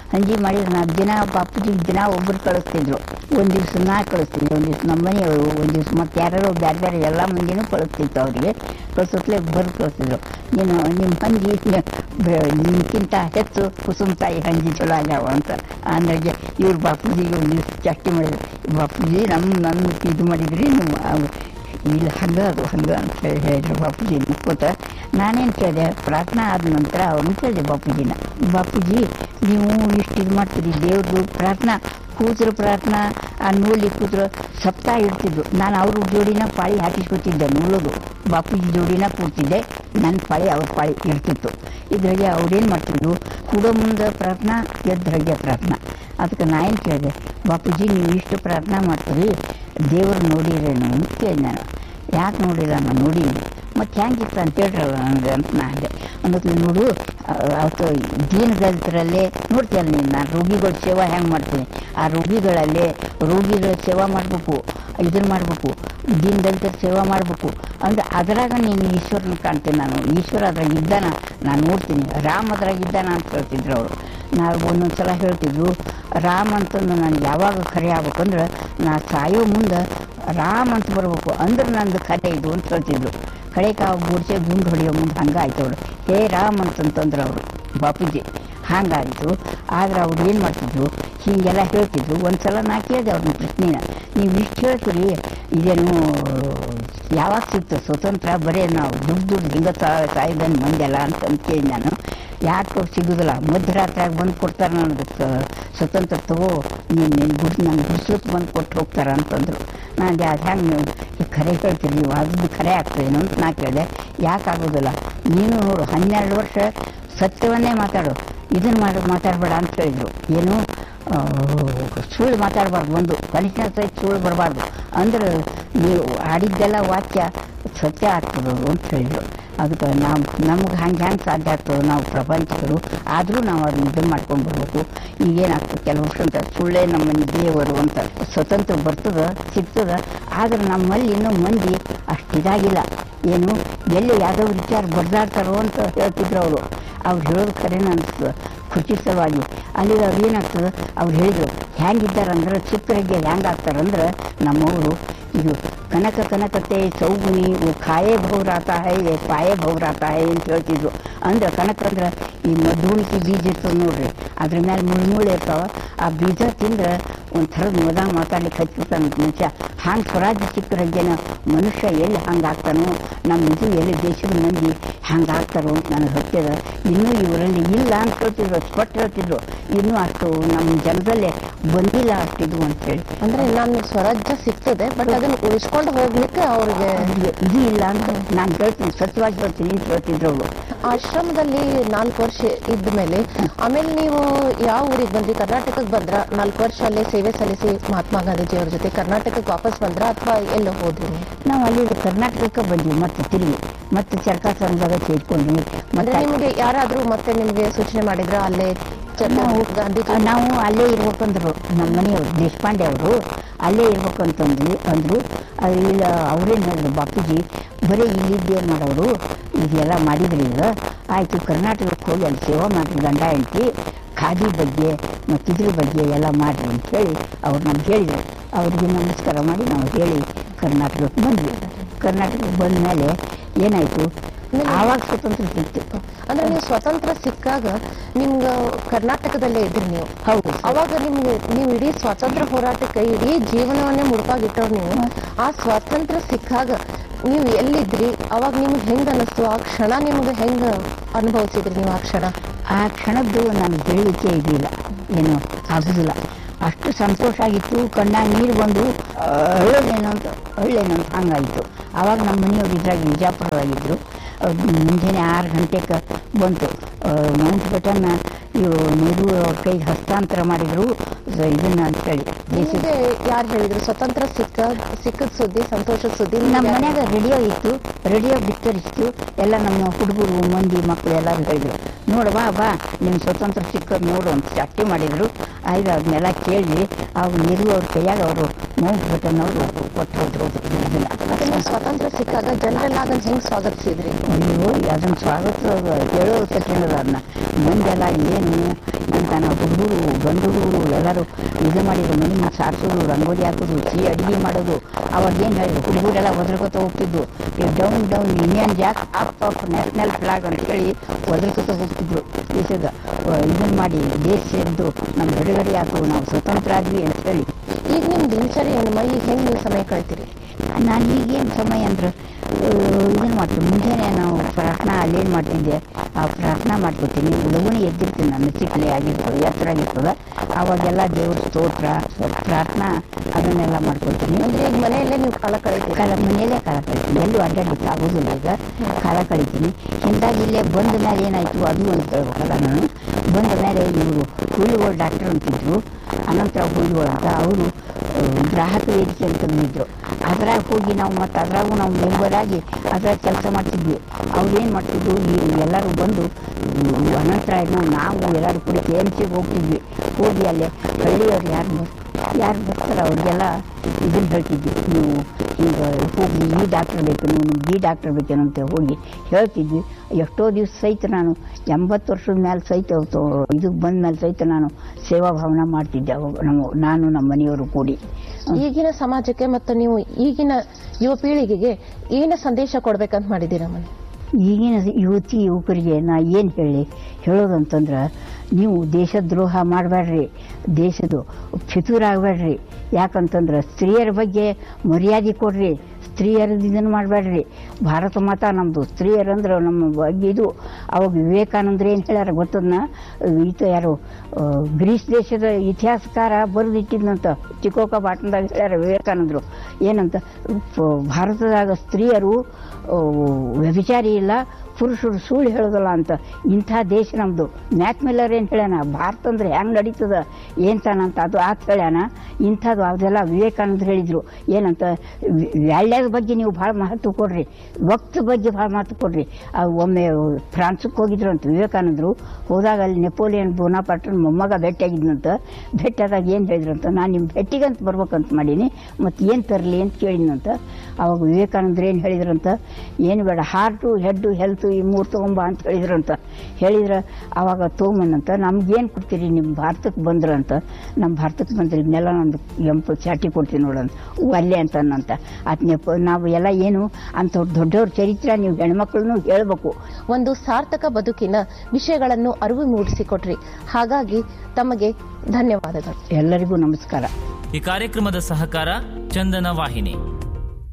ಹಂಜಿ ಮಾಡಿದ್ರೆ ನಾಲ್ಕು ದಿನ ಬಾಪೂಜಿ ದಿನ ಒಬ್ಬರು ಕಳಿಸ್ತಿದ್ರು. ಒಂದು ದಿವ್ಸ ನಾ ಕಳಿಸ್ತಿದ್ದೆ, ಒಂದು ದಿವ್ಸ ನಮ್ಮ ಮನೆಯವರು, ಒಂದು ದಿವ್ಸ ಮತ್ತೆ ಯಾರು ಬೇರೆ ಬೇರೆ ಎಲ್ಲ ಮಂದಿನೂ ಕಳಿಸ್ತಿತ್ತು. ಅವರಿಗೆ ಕಳಿಸೋತ್ಲೆ ಬರೆದು ಕಳಿಸ್ತಿದ್ರು, ನೀನು ನಿಮ್ಮ ಹಂಜಿ ನಿಮ್ಗಿಂತ ಹೆಚ್ಚು ಕುಸುಮ್ ತಾಯಿ ಹಂಜಿ ಚಲೋ ಆಗ್ಯಾವ ಅಂತ. ಅಂದ್ರೆ ಇವ್ರು ಬಾಪೂಜಿಗೆ ಒಂದು ದಿವ್ಸ ಚಟ್ಟಿ ಮಾಡಿದ್ರು, ಬಾಪೂಜಿ ನಮ್ಮ ನನ್ನ ಇದು ಮಾಡಿದ್ರಿ ನೀವು ಇಲ್ಲ ಹಂಗ ಅದು ಹಂಗ ಅಂತ ಹೇಳಿ ಹೇಳಿದ್ರು ಬಾಪೂಜಿ ಮುಕ್ಕೋತ. ನಾನೇನು ಕೇಳಿದೆ, ಪ್ರಾರ್ಥನಾ ಆದ ನಂತರ ಅವ್ರನ್ನ ಕೇಳಿದೆ ಬಾಪೂಜಿನ, ಬಾಪೂಜಿ ನೀವು ಇಷ್ಟು ಇದು ಮಾಡ್ತೀರಿ ದೇವ್ರದ್ದು ಪ್ರಾರ್ಥನಾ ಕೂತ್ರು ಪ್ರಾರ್ಥನಾ ಆ ನೂಲಿ ಕೂತ್ರು ಸಪ್ತಾಹ ಇಡ್ತಿದ್ರು. ನಾನು ಅವ್ರ ಜೋಡಿನ ಪಾಳಿ ಹಾಕಿಸ್ಕೊತಿದ್ದೆ, ನೂಲೋದು ಬಾಪೂಜಿ ಜೋಡಿನ ಕೂರ್ತಿದ್ದೆ, ನನ್ನ ಪಾಳಿ ಅವ್ರ ಪಾಳಿ ಇರ್ತಿತ್ತು. ಇದ್ರಾಗೆ ಅವ್ರೇನು ಮಾಡ್ತಿದ್ರು, ಕೂಡೋ ಮುಂದೆ ಪ್ರಾರ್ಥನಾ ಎದ್ರಾಗೆ ಪ್ರಾರ್ಥನಾ. ಅದಕ್ಕೆ ನಾ ಏನು ಕೇಳಿದೆ, ಬಾಪೂಜಿ ನೀವು ಇಷ್ಟು ಪ್ರಾರ್ಥನಾ ಮಾಡ್ತೀರಿ ದೇವ್ರು ನೋಡಿರೇನು ಅಂತ ಕೇಳಿ. ನಾನು ಯಾಕೆ ನೋಡಿಲ್ಲ, ನಾನು ನೋಡಿದ್ದೀನಿ, ಮತ್ತು ಹೆಂಗಿತ್ತು ಅಂತ ಹೇಳ್ರಲ್ಲ ನನಗೆ ಅಂತ ನಾ ಅಂದೆ. ಅನ್ನೋದು ನೋಡು ಅವತ್ತು ದೀನದಲಿತರಲ್ಲೇ ನೋಡ್ತೀಯಲ್ಲ ನೀನು, ನಾನು ರೋಗಿಗಳ ಸೇವಾ ಹೆಂಗೆ ಮಾಡ್ತೀನಿ, ಆ ರೋಗಿಗಳಲ್ಲೇ ರೋಗಿಗಳ ಸೇವಾ ಮಾಡಬೇಕು, ಇದನ್ನು ಮಾಡಬೇಕು, ದೀನದಲಿತರ ಸೇವಾ ಮಾಡಬೇಕು ಅಂದ್ರೆ ಅದರಾಗ ನೀನು ಈಶ್ವರನ ಕಾಣ್ತೀನಿ. ನಾನು ಈಶ್ವರ ಅದ್ರಾಗ ಇದ್ದಾನ ನಾನು ನೋಡ್ತೀನಿ, ರಾಮ ಅದ್ರಾಗ ಇದ್ದಾನ ಅಂತ ಹೇಳ್ತಿದ್ರು ಅವರು. ನಾವು ಒಂದೊಂದು ಸಲ ಹೇಳ್ತಿದ್ರು, ರಾಮ ಅಂತಂದು ನಾನು ಯಾವಾಗ ಖರೆ ಆಗ್ಬೇಕಂದ್ರೆ ನಾ ಸಾಯೋ ಮುಂದೆ ರಾಮ ಅಂತ ಬರ್ಬೇಕು ಅಂದ್ರೆ ನಂದು ಕಥೆ ಇದು ಅಂತ ಹೇಳ್ತಿದ್ರು. ಕಡೆಗೆ ಆ ಬೂರ್ಸೆ ಗುಂಡು ಹೊಡೆಯೋ ಮುಂದೆ ಹಂಗಾಯ್ತು ಅವರು, ಹೇ ರಾಮ್ ಅಂತಂತಂದ್ರೆ ಅವರು ಬಾಪೂಜಿ ಹಂಗಾಯಿತು. ಆದ್ರೆ ಅವ್ರು ಏನು ಮಾಡ್ತಿದ್ರು, ಹೀಗೆಲ್ಲ ಹೇಳ್ತಿದ್ರು. ಒಂದು ಸಲ ನಾ ಕೇಳಿದೆ ಅವ್ರನ್ನ ಪ್ರಶ್ನೆನ, ನೀವು ಇಷ್ಟು ಹೇಳ್ತೀರಿ ಇದೇನು ಯಾವಾಗ ಸಿಕ್ತು ಸ್ವತಂತ್ರ, ಬರೀ ನಾವು ದುಡ್ಡು ದುಡ್ಡು ಹಿಂಗೆ ಸಾಯ್ದನ್ ಮಂದೆಲ್ಲ ಅಂತ ಕೇಳಿ ನಾನು. ಯಾಕೆ ಸಿಗೋದಿಲ್ಲ, ಮಧ್ಯರಾತ್ರಿಯಾಗಿ ಬಂದು ಕೊಡ್ತಾರೆ ನನಗೆ ಸ್ವತಂತ್ರ ತಗೋ, ನೀನು ನಿನ್ನ ಗುಡ್ ನನ್ನ ಬಿಸಿಲಕ್ಕೆ ಬಂದು ಕೊಟ್ಟು ಹೋಗ್ತಾರೆ ಅಂತಂದರು. ನಾನು ಅದು ಹೆಂಗೆ ಖರೆ ಹೇಳ್ತೀನಿ, ನೀವು ಅದು ಖರೆ ಆಗ್ತದೇನೋ ಅಂತ ನಾ ಕೇಳಿದೆ. ಯಾಕೆ ಆಗೋದಿಲ್ಲ, ನೀನು ನೋಡು ಹನ್ನೆರಡು ವರ್ಷ ಸತ್ಯವನ್ನೇ ಮಾತಾಡು, ಇದನ್ನು ಮಾಡಿ ಮಾತಾಡಬೇಡ ಅಂತ ಹೇಳಿದರು. ಏನು ಸುಳ್ಳು ಮಾತಾಡಬಾರ್ದು, ಒಂದು ಕನಿಷ್ಠ ಸಹಿತ ಸುಳ್ಳು ಬರಬಾರ್ದು ಅಂದ್ರೆ ನೀವು ಆಡಿದ್ದೆಲ್ಲ ವಾಕ್ಯ ಸತ್ಯ ಆಗ್ತದೆ ಅಂತ ಹೇಳಿದರು. ಅದಕ್ಕೆ ನಾವು ನಮ್ಗೆ ಹಂಗೆ ಹೆಂಗೆ ಸಾಧ್ಯ ಆಗ್ತದೆ, ನಾವು ಪ್ರಪಂಚಗಳು ಆದರೂ ನಾವು ಅದನ್ನ ಇದನ್ನು ಮಾಡ್ಕೊಂಡು ಬರ್ಬೇಕು. ಈಗೇನಾಗ್ತದೆ ಕೆಲವು ವರ್ಷ ಅಂತ ಸುಳ್ಳೇ ನಮ್ಮ ದೇವರು ಅಂತ ಸ್ವತಂತ್ರ ಬರ್ತದೆ ಸಿಗ್ತದೆ, ಆದ್ರೆ ನಮ್ಮಲ್ಲಿ ಇನ್ನೂ ಮಂದಿ ಅಷ್ಟಿದಾಗಿಲ್ಲ. ಏನು ಎಲ್ಲಿ ಯಾವುದೋ ವಿಚಾರ ಬಡ್ದಾಡ್ತಾರೋ ಅಂತ ಹೇಳ್ತಿದ್ರು ಅವರು. ಅವ್ರು ಹೇಳೋದು ಖರೇನ ಅನಿಸ್ತದೆ ಖುಷಿ ಸಲುವಾಗಿ. ಅಲ್ಲಿ ಅವ್ರು ಏನಾಗ್ತದೆ, ಅವ್ರು ಹೇಳಿದ್ರು ಹೆಂಗಿದ್ದಾರಂದ್ರೆ ಚಿಕ್ಕರಿಗೆ ಹೆಂಗೆ ಆಗ್ತಾರಂದ್ರೆ ನಮ್ಮವರು ಇದು ಕನಕ ಕನಕತೆ ಚೌಗುನಿ ಖಾಯೇ ಭೌರಾತ ಹೈ ಪಾಯೇ ಭೌರಾತ ಹೈ ಅಂತ ಹೇಳ್ತಿದ್ರು. ಅಂದ್ರೆ ಕನಕ ಅಂದ್ರೆ ಈ ಮಧುಣಿಕೆ ಬೀಜ ಇರ್ತದೆ ನೋಡ್ರಿ, ಅದ್ರ ಮೇಲೆ ಮುಳ್ಳು ಮುಳ್ಳು ಇರ್ತಾವ, ಆ ಬೀಜ ತಿಂದ್ರೆ ಒಂಥರದ ಮದ ಮಾತಾಡ್ಲಿಕ್ಕೆ ಹಚ್ಚಿರ್ತಾನ ಮನುಷ್ಯ. ಹಂಗೆ ಸ್ವರಾಜ್ಯ ಸಿಕ್ಕರಂಗೇನ ಮನುಷ್ಯ ಎಲ್ಲಿ ಹಂಗೆ ಆಗ್ತಾನೋ, ನಮ್ಮ ಇದು ಎಲ್ಲಿ ದೇಶದ ಮಂದಿ ಹಂಗೆ ಆಗ್ತಾರೋ ಅಂತ ನನಗೆ ಹತ್ತಿದ. ಇನ್ನೂ ಇವರಲ್ಲಿ ಇಲ್ಲ ಅಂತ ಹೇಳ್ತಿದ್ರು, ಸ್ಪಷ್ಟ ಹೇಳ್ತಿದ್ರು. ಇನ್ನೂ ಅಷ್ಟು ನಮ್ಮ ಜನದಲ್ಲೇ ಬಂದಿಲ್ಲ ಅಷ್ಟಿದು ಅಂತೇಳಿ. ಅಂದ್ರೆ ನಮ್ಗೆ ಸ್ವರಾಜ್ಯ ಸಿಗ್ತದೆ, ಬಟ್ ಅದನ್ನ ಉಳಿಸ್ಕೊಂಡು ಹೋಗ್ಲಿಕ್ಕೆ ಅವ್ರಿಗೆ ಇದು ಇಲ್ಲ ಅಂತ ನಾನು ಹೇಳ್ತೀನಿ, ಸತ್ಯವಾಗಿ ಹೇಳ್ತೀನಿ ಅಂತ ಹೇಳ್ತಿದ್ರು ಅವರು. ಆಶ್ರಮದಲ್ಲಿ ನಾಲ್ಕು ವರ್ಷ ಇದ್ದ ಮೇಲೆ ಆಮೇಲೆ ನೀವು ಯಾವ ಊರಿಗೆ ಬಂದ್ರಿ? ಕರ್ನಾಟಕಕ್ಕೆ ಬಂದ್ರ? ನಾಲ್ಕು ವರ್ಷ ಅಲ್ಲೇ ಸೇವೆ ಸಲ್ಲಿಸಿ ಮಹಾತ್ಮ ಗಾಂಧೀಜಿ ಅವ್ರ ಜೊತೆ ಕರ್ನಾಟಕಕ್ಕೆ ವಾಪಸ್ ಬಂದ್ರ ಅಥವಾ ಎಲ್ಲ ಹೋದ್ರಿ? ನಾವು ಅಲ್ಲಿ ಕರ್ನಾಟಕಕ್ಕೆ ಬಂದ್ವಿ, ಮತ್ತೆ ತಿರುಗಿ ಮತ್ತೆ ಚರ್ಕಾ ಸಂಘದಾಗ ಸೇರ್ಕೊಂಡ್ವಿ. ಅಂದ್ರೆ ನಿಮ್ಗೆ ಯಾರಾದ್ರೂ ಮತ್ತೆ ನಿಮ್ಗೆ ಸೂಚನೆ ಮಾಡಿದ್ರ ಅಲ್ಲೇ ನಾವು ಗಾಂಧೀಜಿ ನಾವು ಅಲ್ಲೇ ಇರ್ಬೇಕಂದ್ರು ನಮ್ಮ ಮನೆಯವರು ದೇಶಪಾಂಡೆ ಅವರು ಅಲ್ಲೇ ಇರ್ಬೇಕಂತಂದ್ವಿ ಅಂದ್ರು. ಇಲ್ಲ ಅವ್ರೇನು ಹೇಳಿದ್ರು, ಬಾಪೂಜಿ ಬರೀ ಇಲ್ಲಿದ್ದೇನು ಮಾಡೋರು ಇದೆಲ್ಲ ಮಾಡಿದ್ರಿ, ಈಗ ಆಯಿತು ಕರ್ನಾಟಕಕ್ಕೆ ಹೋಗಿ ಅಲ್ಲಿ ಸೇವಾ ಮಾಡಿರಿ, ಗಂಡ ಹೆಂಡತಿ ಖಾದಿ ಬಗ್ಗೆ ಮತ್ತು ಇದ್ರ ಬಗ್ಗೆ ಎಲ್ಲ ಮಾಡಿರಿ ಅಂತ ಹೇಳಿ ಅವ್ರು ನಮ್ಗೆ ಹೇಳಿದ್ರು. ಅವ್ರಿಗೆ ನಮಸ್ಕಾರ ಮಾಡಿ ನಾವು ಹೇಳಿ ಕರ್ನಾಟಕಕ್ಕೆ ಬಂದ್ವಿ. ಕರ್ನಾಟಕಕ್ಕೆ ಬಂದ ಮೇಲೆ ಏನಾಯಿತು, ಆವಾಗ ಸ್ವತಂತ್ರ ಸಿಕ್ತು. ಅಂದ್ರೆ ನೀವು ಸ್ವತಂತ್ರ ಸಿಕ್ಕಾಗ ನಿಮ್ಗ ಕರ್ನಾಟಕದಲ್ಲೇ ಇದ್ರಿ ನೀವು? ಹೌದು. ಅವಾಗ ನಿಮ್ಗೆ ನೀವು ಇಡೀ ಸ್ವಾತಂತ್ರ್ಯ ಹೋರಾಟಕ್ಕೆ ಇಡೀ ಜೀವನವನ್ನೇ ಮುಡುಪಾಗಿಟ್ಟವ್ರು ನೀವು. ಆ ಸ್ವಾತಂತ್ರ್ಯ ಸಿಕ್ಕಾಗ ನೀವು ಎಲ್ಲಿದ್ರಿ? ಅವಾಗ ನಿಮ್ಗೆ ಹೆಂಗ ಅನಿಸ್ತು? ಆ ಕ್ಷಣ ನಿಮ್ಗೆ ಹೆಂಗ ಅನುಭವಿಸಿದ್ರಿ ನೀವು? ಆ ಕ್ಷಣ ಆ ಕ್ಷಣದ್ದು ನನಗೆ ಹೇಳಲಿಕ್ಕೆ ಇರಲಿಲ್ಲ, ಏನು ಆಗುದಿಲ್ಲ. ಅಷ್ಟು ಸಂತೋಷ ಆಗಿತ್ತು, ಕಣ್ಣಾಗ ನೀರು ಬಂದು ಅಳ್ಳೇನು ಅಂತ ಅಳ್ಳೇನು ಅಂತ ಹಂಗಾಯಿತು. ಆವಾಗ ನಮ್ಮ ಮನೆಯವ್ರು ಇದ್ರಾಗ ವಿಜಾಪುರದಾಗಿದ್ದರು. ಮುಂಜಾನೆ ಆರು ಗಂಟೆಗೆ ಬಂತು ಮೌಂಟ್ ಬಟನ್ ಇವು ನೆಹರು ಅವ್ರ ಕೈಗೆ ಹಸ್ತಾಂತರ ಮಾಡಿದ್ರು ಇದನ್ನ ಅಂತೇಳಿ. ನಿಮಗೆ ಯಾರು ಹೇಳಿದ್ರು ಸ್ವತಂತ್ರ ಸಿಕ್ಕ ಸಿಕ್ಕದ ಸುದ್ದಿ, ಸಂತೋಷದ ಸುದ್ದಿ? ನಮ್ಮ ಮನ್ಯಾಗ ರೇಡಿಯೋ ಇತ್ತು, ರೇಡಿಯೋ ಬಿತ್ತರಿಸ್ತು. ಎಲ್ಲ ನಮ್ಮ ಹುಡುಗರು ಮಂದಿ ಮಕ್ಕಳು ಎಲ್ಲರೂ ಹೇಳಿದ್ರು, ನೋಡು ಬಾ ಬಾ ನಿಮ್ಮ ಸ್ವತಂತ್ರ ಸಿಕ್ಕದ್ ನೋಡು ಅಂತ ಚಾಟಿ ಮಾಡಿದ್ರು. ಆಗ ಅದನ್ನೆಲ್ಲ ಕೇಳಿ ಅವು ನೆಹರು ಅವ್ರ ಕೈಯಾಗ ಅವರು ಮೌಂಟ್ ಬಟನ್ ಅವರು ಕೊಟ್ಟು ಹೋದ್ರು. ಸ್ವಾತಂತ್ರ್ಯ ಸಿಕ್ಕಾಗ ಜನರೆಲ್ಲ ಅದನ್ನ ಹೆಂಗ್ ಸ್ವಾಗತಿಸಿದ್ರಿ? ಅಯ್ಯೋ ಅದನ್ನ ಸ್ವಾಗತ ಹೇಳೋದು ಕಟ್ಟಿರೋದು. ಅದನ್ನ ಮುಂದೆಲ್ಲ ಏನು ಅಂತ ನಾವು ಹುಡುಗರು ಗಂಡು ಹುಡುಗರು ಎಲ್ಲರೂ ಇದು ಮಾಡಿದ್ರು, ಮನೆ ಮುಂದೆ ಸಾರಿಸೋದು, ರಂಗೋಲಿ ಹಾಕೋದು, ಸಿಹಿ ಅಡುಗೆ ಮಾಡೋದು. ಅವಾಗ ಏನು ಹೇಳಿದ್ರು, ಹುಡುಗರೆಲ್ಲ ಒದರ್ಕೊತ ಹೋಗ್ತಿದ್ರು. Down down Indian Jack up up national flag ಅಂತ ಹೇಳಿ ಒದರ್ಕೊತ ಹೋಗ್ತಿದ್ರು. ದೇಶದ ಇದನ್ನ ಮಾಡಿ ದೇಶ ಸೇರಿದ್ದು ನಮ್ಮ ಬಿಡುಗಡೆ ಹಾಕು, ನಾವು ಸ್ವತಂತ್ರ ಆದ್ವಿ ಅಂತ ಹೇಳಿ. ಈಗ ನಿಮ್ ದಿನಚರಿ ಏನಮ್ಮ? ಈಗ ಹೆಂಗ್ ನೀವು ಸಮಯ ಕಳಿತೀರಿ? ನಾನು ಈಗೇನು ಸಮಯ ಅಂದ್ರೆ ಇದನ್ನು ಮಾಡ್ತೀನಿ, ಮುಂಜಾನೆ ನಾವು ಪ್ರಾರ್ಥನಾ ಅಲ್ಲೇನು ಮಾಡ್ತಿದ್ದೆ ಆ ಪ್ರಾರ್ಥನಾ ಮಾಡ್ಕೊತೀನಿ. ಲಗುಣಿ ಎದ್ದಿರ್ತೀನಿ, ನಾನು ಚಿಕ್ಕಲೆ ಆಗಿರ್ತದೆ, ಎತ್ತರ ಆಗಿರ್ತದೆ. ಅವಾಗೆಲ್ಲ ದೇವ್ರ ಸ್ತೋತ್ರ ಪ್ರಾರ್ಥನಾ ಅದನ್ನೆಲ್ಲ ಮಾಡ್ಕೊತೀನಿ. ಅಂದ್ರೆ ಈಗ ಮನೆಯಲ್ಲೇ ನೀವು ಕಾಲ ಕಳಿತೀರಿ? ಕಾಲ ಮನೆಯಲ್ಲೇ ಕಾಲ ಕಳಿತೀನಿ, ಎಲ್ಲೂ ಅಡ್ಡಾಡಲಿಕ್ಕೆ ಆಗೋದಿಲ್ಲ. ಈಗ ಕಾಲ ಕಳಿತೀನಿ. ಹಿಂದಾಗಿ ಇಲ್ಲೇ ಬಂದ ಮೇಲೆ ಏನಾಯ್ತು ಅದು ಅಂತ ಹೇಳ್ಬೇಕಲ್ಲ. ನಾನು ಬಂದ ಮೇಲೆ ಇವರು ಹುಳುಗಳು ಡಾಕ್ಟರ್ ಅಂತಿದ್ರು, ಅನಂತರಾವ್ ಹುಳುಗಳು ಅಂತ. ಅವರು ಗ್ರಾಹಕ ವೇದಿಕೆ ಅಂತ ಬಂದಿದ್ರು. ಅದ್ರಾಗ ಹೋಗಿ ನಾವು ಮತ್ತು ಅದ್ರಾಗೂ ನಾವು ಮೆಂಬರ್ ಆಗಿ ಅದ್ರಾಗ ಕೆಲಸ ಮಾಡ್ತಿದ್ವಿ. ಅವ್ರು ಏನು ಮಾಡ್ತಿದ್ವು, ಈ ಎಲ್ಲರೂ ಬಂದು ಅನಂತರಾಯ್ ನಾವು ಎಲ್ಲರೂ ಕೂಡ ಕೆ ಎಮ್ ಸಿಗೆ ಹೋಗ್ತಿದ್ವಿ. ಹೋಗಿ ಅಲ್ಲೇ ಹಳ್ಳಿಯವ್ರು ಯಾರು ಯಾರು ಬರ್ತಾರೆ ಅವ್ರಿಗೆಲ್ಲ ಇದನ್ನು ಹೇಳ್ತಿದ್ವಿ, ನೀವು ಹಿಂಗೆ ಹೋಗಿ ಈ ಡಾಕ್ಟರ್ ಬೇಕು, ನೀವು ನಿಮ್ಗೆ ಈ ಡಾಕ್ಟರ್ ಬೇಕೇನೋ ಅಂತ ಹೋಗಿ ಹೇಳ್ತಿದ್ವಿ. ಎಷ್ಟೋ ದಿವಸ ಸಹಿತ ನಾನು ಎಂಬತ್ತು ವರ್ಷದ ಮೇಲೆ ಸಹಿತ ಇದಕ್ಕೆ ಬಂದ ಮೇಲೆ ಸಹಿತ ನಾನು ಸೇವಾ ಭಾವನೆ ಮಾಡ್ತಿದ್ದೆ. ಅವಾಗ ನಮ್ಮ ನಾನು ನಮ್ಮ ಮನೆಯವರು ಕೂಡಿ. ಈಗಿನ ಸಮಾಜಕ್ಕೆ ಮತ್ತು ನೀವು ಈಗಿನ ಯುವ ಪೀಳಿಗೆಗೆ ಏನು ಸಂದೇಶ ಕೊಡ್ಬೇಕಂತ ಮಾಡಿದ್ದೀರಮ್ಮ? ಈಗಿನ ಯುವತಿ ಯುವಕರಿಗೆ ನಾ ಏನು ಹೇಳಿ ಹೇಳೋದಂತಂದ್ರೆ, ನೀವು ದೇಶದ್ರೋಹ ಮಾಡಬೇಡ್ರಿ, ದೇಶದ ಫಿತೂರಾಗಬೇಡ್ರಿ. ಯಾಕಂತಂದ್ರೆ ಸ್ತ್ರೀಯರ ಬಗ್ಗೆ ಮರ್ಯಾದೆ ಕೊಡ್ರಿ, ಸ್ತ್ರೀಯರದ್ದು ಇದನ್ನು ಮಾಡಬೇಡ್ರಿ. ಭಾರತ ಮಾತಾ ನಮ್ಮದು, ಸ್ತ್ರೀಯರಂದ್ರೆ ನಮ್ಮ ಬಗ್ಗೆ ಇದು. ಅವಾಗ ವಿವೇಕಾನಂದ್ರ ಏನು ಹೇಳ್ಯಾರ ಗೊತ್ತದನ್ನ, ಈತ ಯಾರು ಗ್ರೀಸ್ ದೇಶದ ಇತಿಹಾಸಕಾರ ಬರೆದಿಟ್ಟಿದ್ನಂತ, ಚಿಕೋಕ ಬಾಟನ್ದಾಗ ಹೇಳ್ಯಾರ ವಿವೇಕಾನಂದರು. ಏನಂತ, ಭಾರತದಾಗ ಸ್ತ್ರೀಯರು ವ್ಯಭಿಚಾರಿ ಇಲ್ಲ, ಪುರುಷರು ಸುಳ್ಳು ಹೇಳೋದಲ್ಲ ಅಂತ. ಇಂಥ ದೇಶ ನಮ್ಮದು. ಮ್ಯಾಕ್ ಮಿಲ್ಲರ್ ಏನು ಹೇಳ್ಯಾನ, ಭಾರತ ಅಂದ್ರೆ ಹೆಂಗೆ ನಡೀತದ ಏನ್ತಾನಂತ ಅದು ಆತ ಹೇಳ್ಯಾನ. ಇಂಥದ್ದು ಅದೆಲ್ಲ ವಿವೇಕಾನಂದರು ಹೇಳಿದರು. ಏನಂತ, ವ್ಯಾಳ್ಯದ ಬಗ್ಗೆ ನೀವು ಭಾಳ ಮಹತ್ವ ಕೊಡ್ರಿ, ವಕ್ತ ಬಗ್ಗೆ ಭಾಳ ಮಹತ್ವ ಕೊಡ್ರಿ. ಒಮ್ಮೆ ಫ್ರಾನ್ಸಕ್ಕೆ ಹೋಗಿದ್ರು ಅಂತ ವಿವೇಕಾನಂದರು. ಹೋದಾಗ ಅಲ್ಲಿ ನೆಪೋಲಿಯನ್ ಬೋನಾಪಾರ್ಟನ್ ಮೊಮ್ಮಗ ಭೇಟಿಯಾಗಿದ್ನಂತ. ಭೇಟಿಯಾದಾಗ ಏನು ಹೇಳಿದ್ರಂತ, ನಾನು ನಿಮ್ಮ ಭೇಟಿಗಂತ ಬರ್ಬೇಕಂತ ಮಾಡೀನಿ, ಮತ್ತು ಏನು ತರಲಿ ಅಂತ ಕೇಳಿದ್ನಂತ. ಅವಾಗ ವಿವೇಕಾನಂದರು ಏನು ಹೇಳಿದ್ರಂತ, ಏನು ಬೇಡ, ಹಾರ್ಟು ಹೆಡ್ಡು ಹೆಲ್ತು ಈ ಮೂರು ತೊಗೊಂಬ ಅಂತ ಹೇಳಿದ್ರಂತ. ಹೇಳಿದ್ರೆ ಆವಾಗ ತೊಗೊಂಬಂದಂತ, ನಮ್ಗೇನು ಕೊಡ್ತೀರಿ ನಿಮ್ಮ ಭಾರತಕ್ಕೆ ಬಂದ್ರ ಅಂತ. ನಮ್ಮ ಭಾರತಕ್ಕೆ ಬಂದ್ರೆ ಇದನ್ನೆಲ್ಲ ನಮ್ದು ಎಂಪು ಚಾಟಿ ಕೊಡ್ತೀವಿ ನೋಡಂತ, ಅಲ್ಲೇ ಅಂತಂತ. ಅದನ್ನ ನಾವು ಎಲ್ಲ ಏನು ಅಂತ ದೊಡ್ಡವ್ರ ಚರಿತ್ರೆ ನೀವು ಹೆಣ್ಮಕ್ಳನ್ನು ಹೇಳ್ಬೇಕು. ಒಂದು ಸಾರ್ಥಕ ಬದುಕಿನ ವಿಷಯಗಳನ್ನು ಅರಿವು ಮೂಡಿಸಿಕೊಟ್ರಿ. ಹಾಗಾಗಿ ತಮಗೆ ಧನ್ಯವಾದಗಳು. ಎಲ್ಲರಿಗೂ ನಮಸ್ಕಾರ. ಈ ಕಾರ್ಯಕ್ರಮದ ಸಹಕಾರ ಚಂದನ ವಾಹಿನಿ.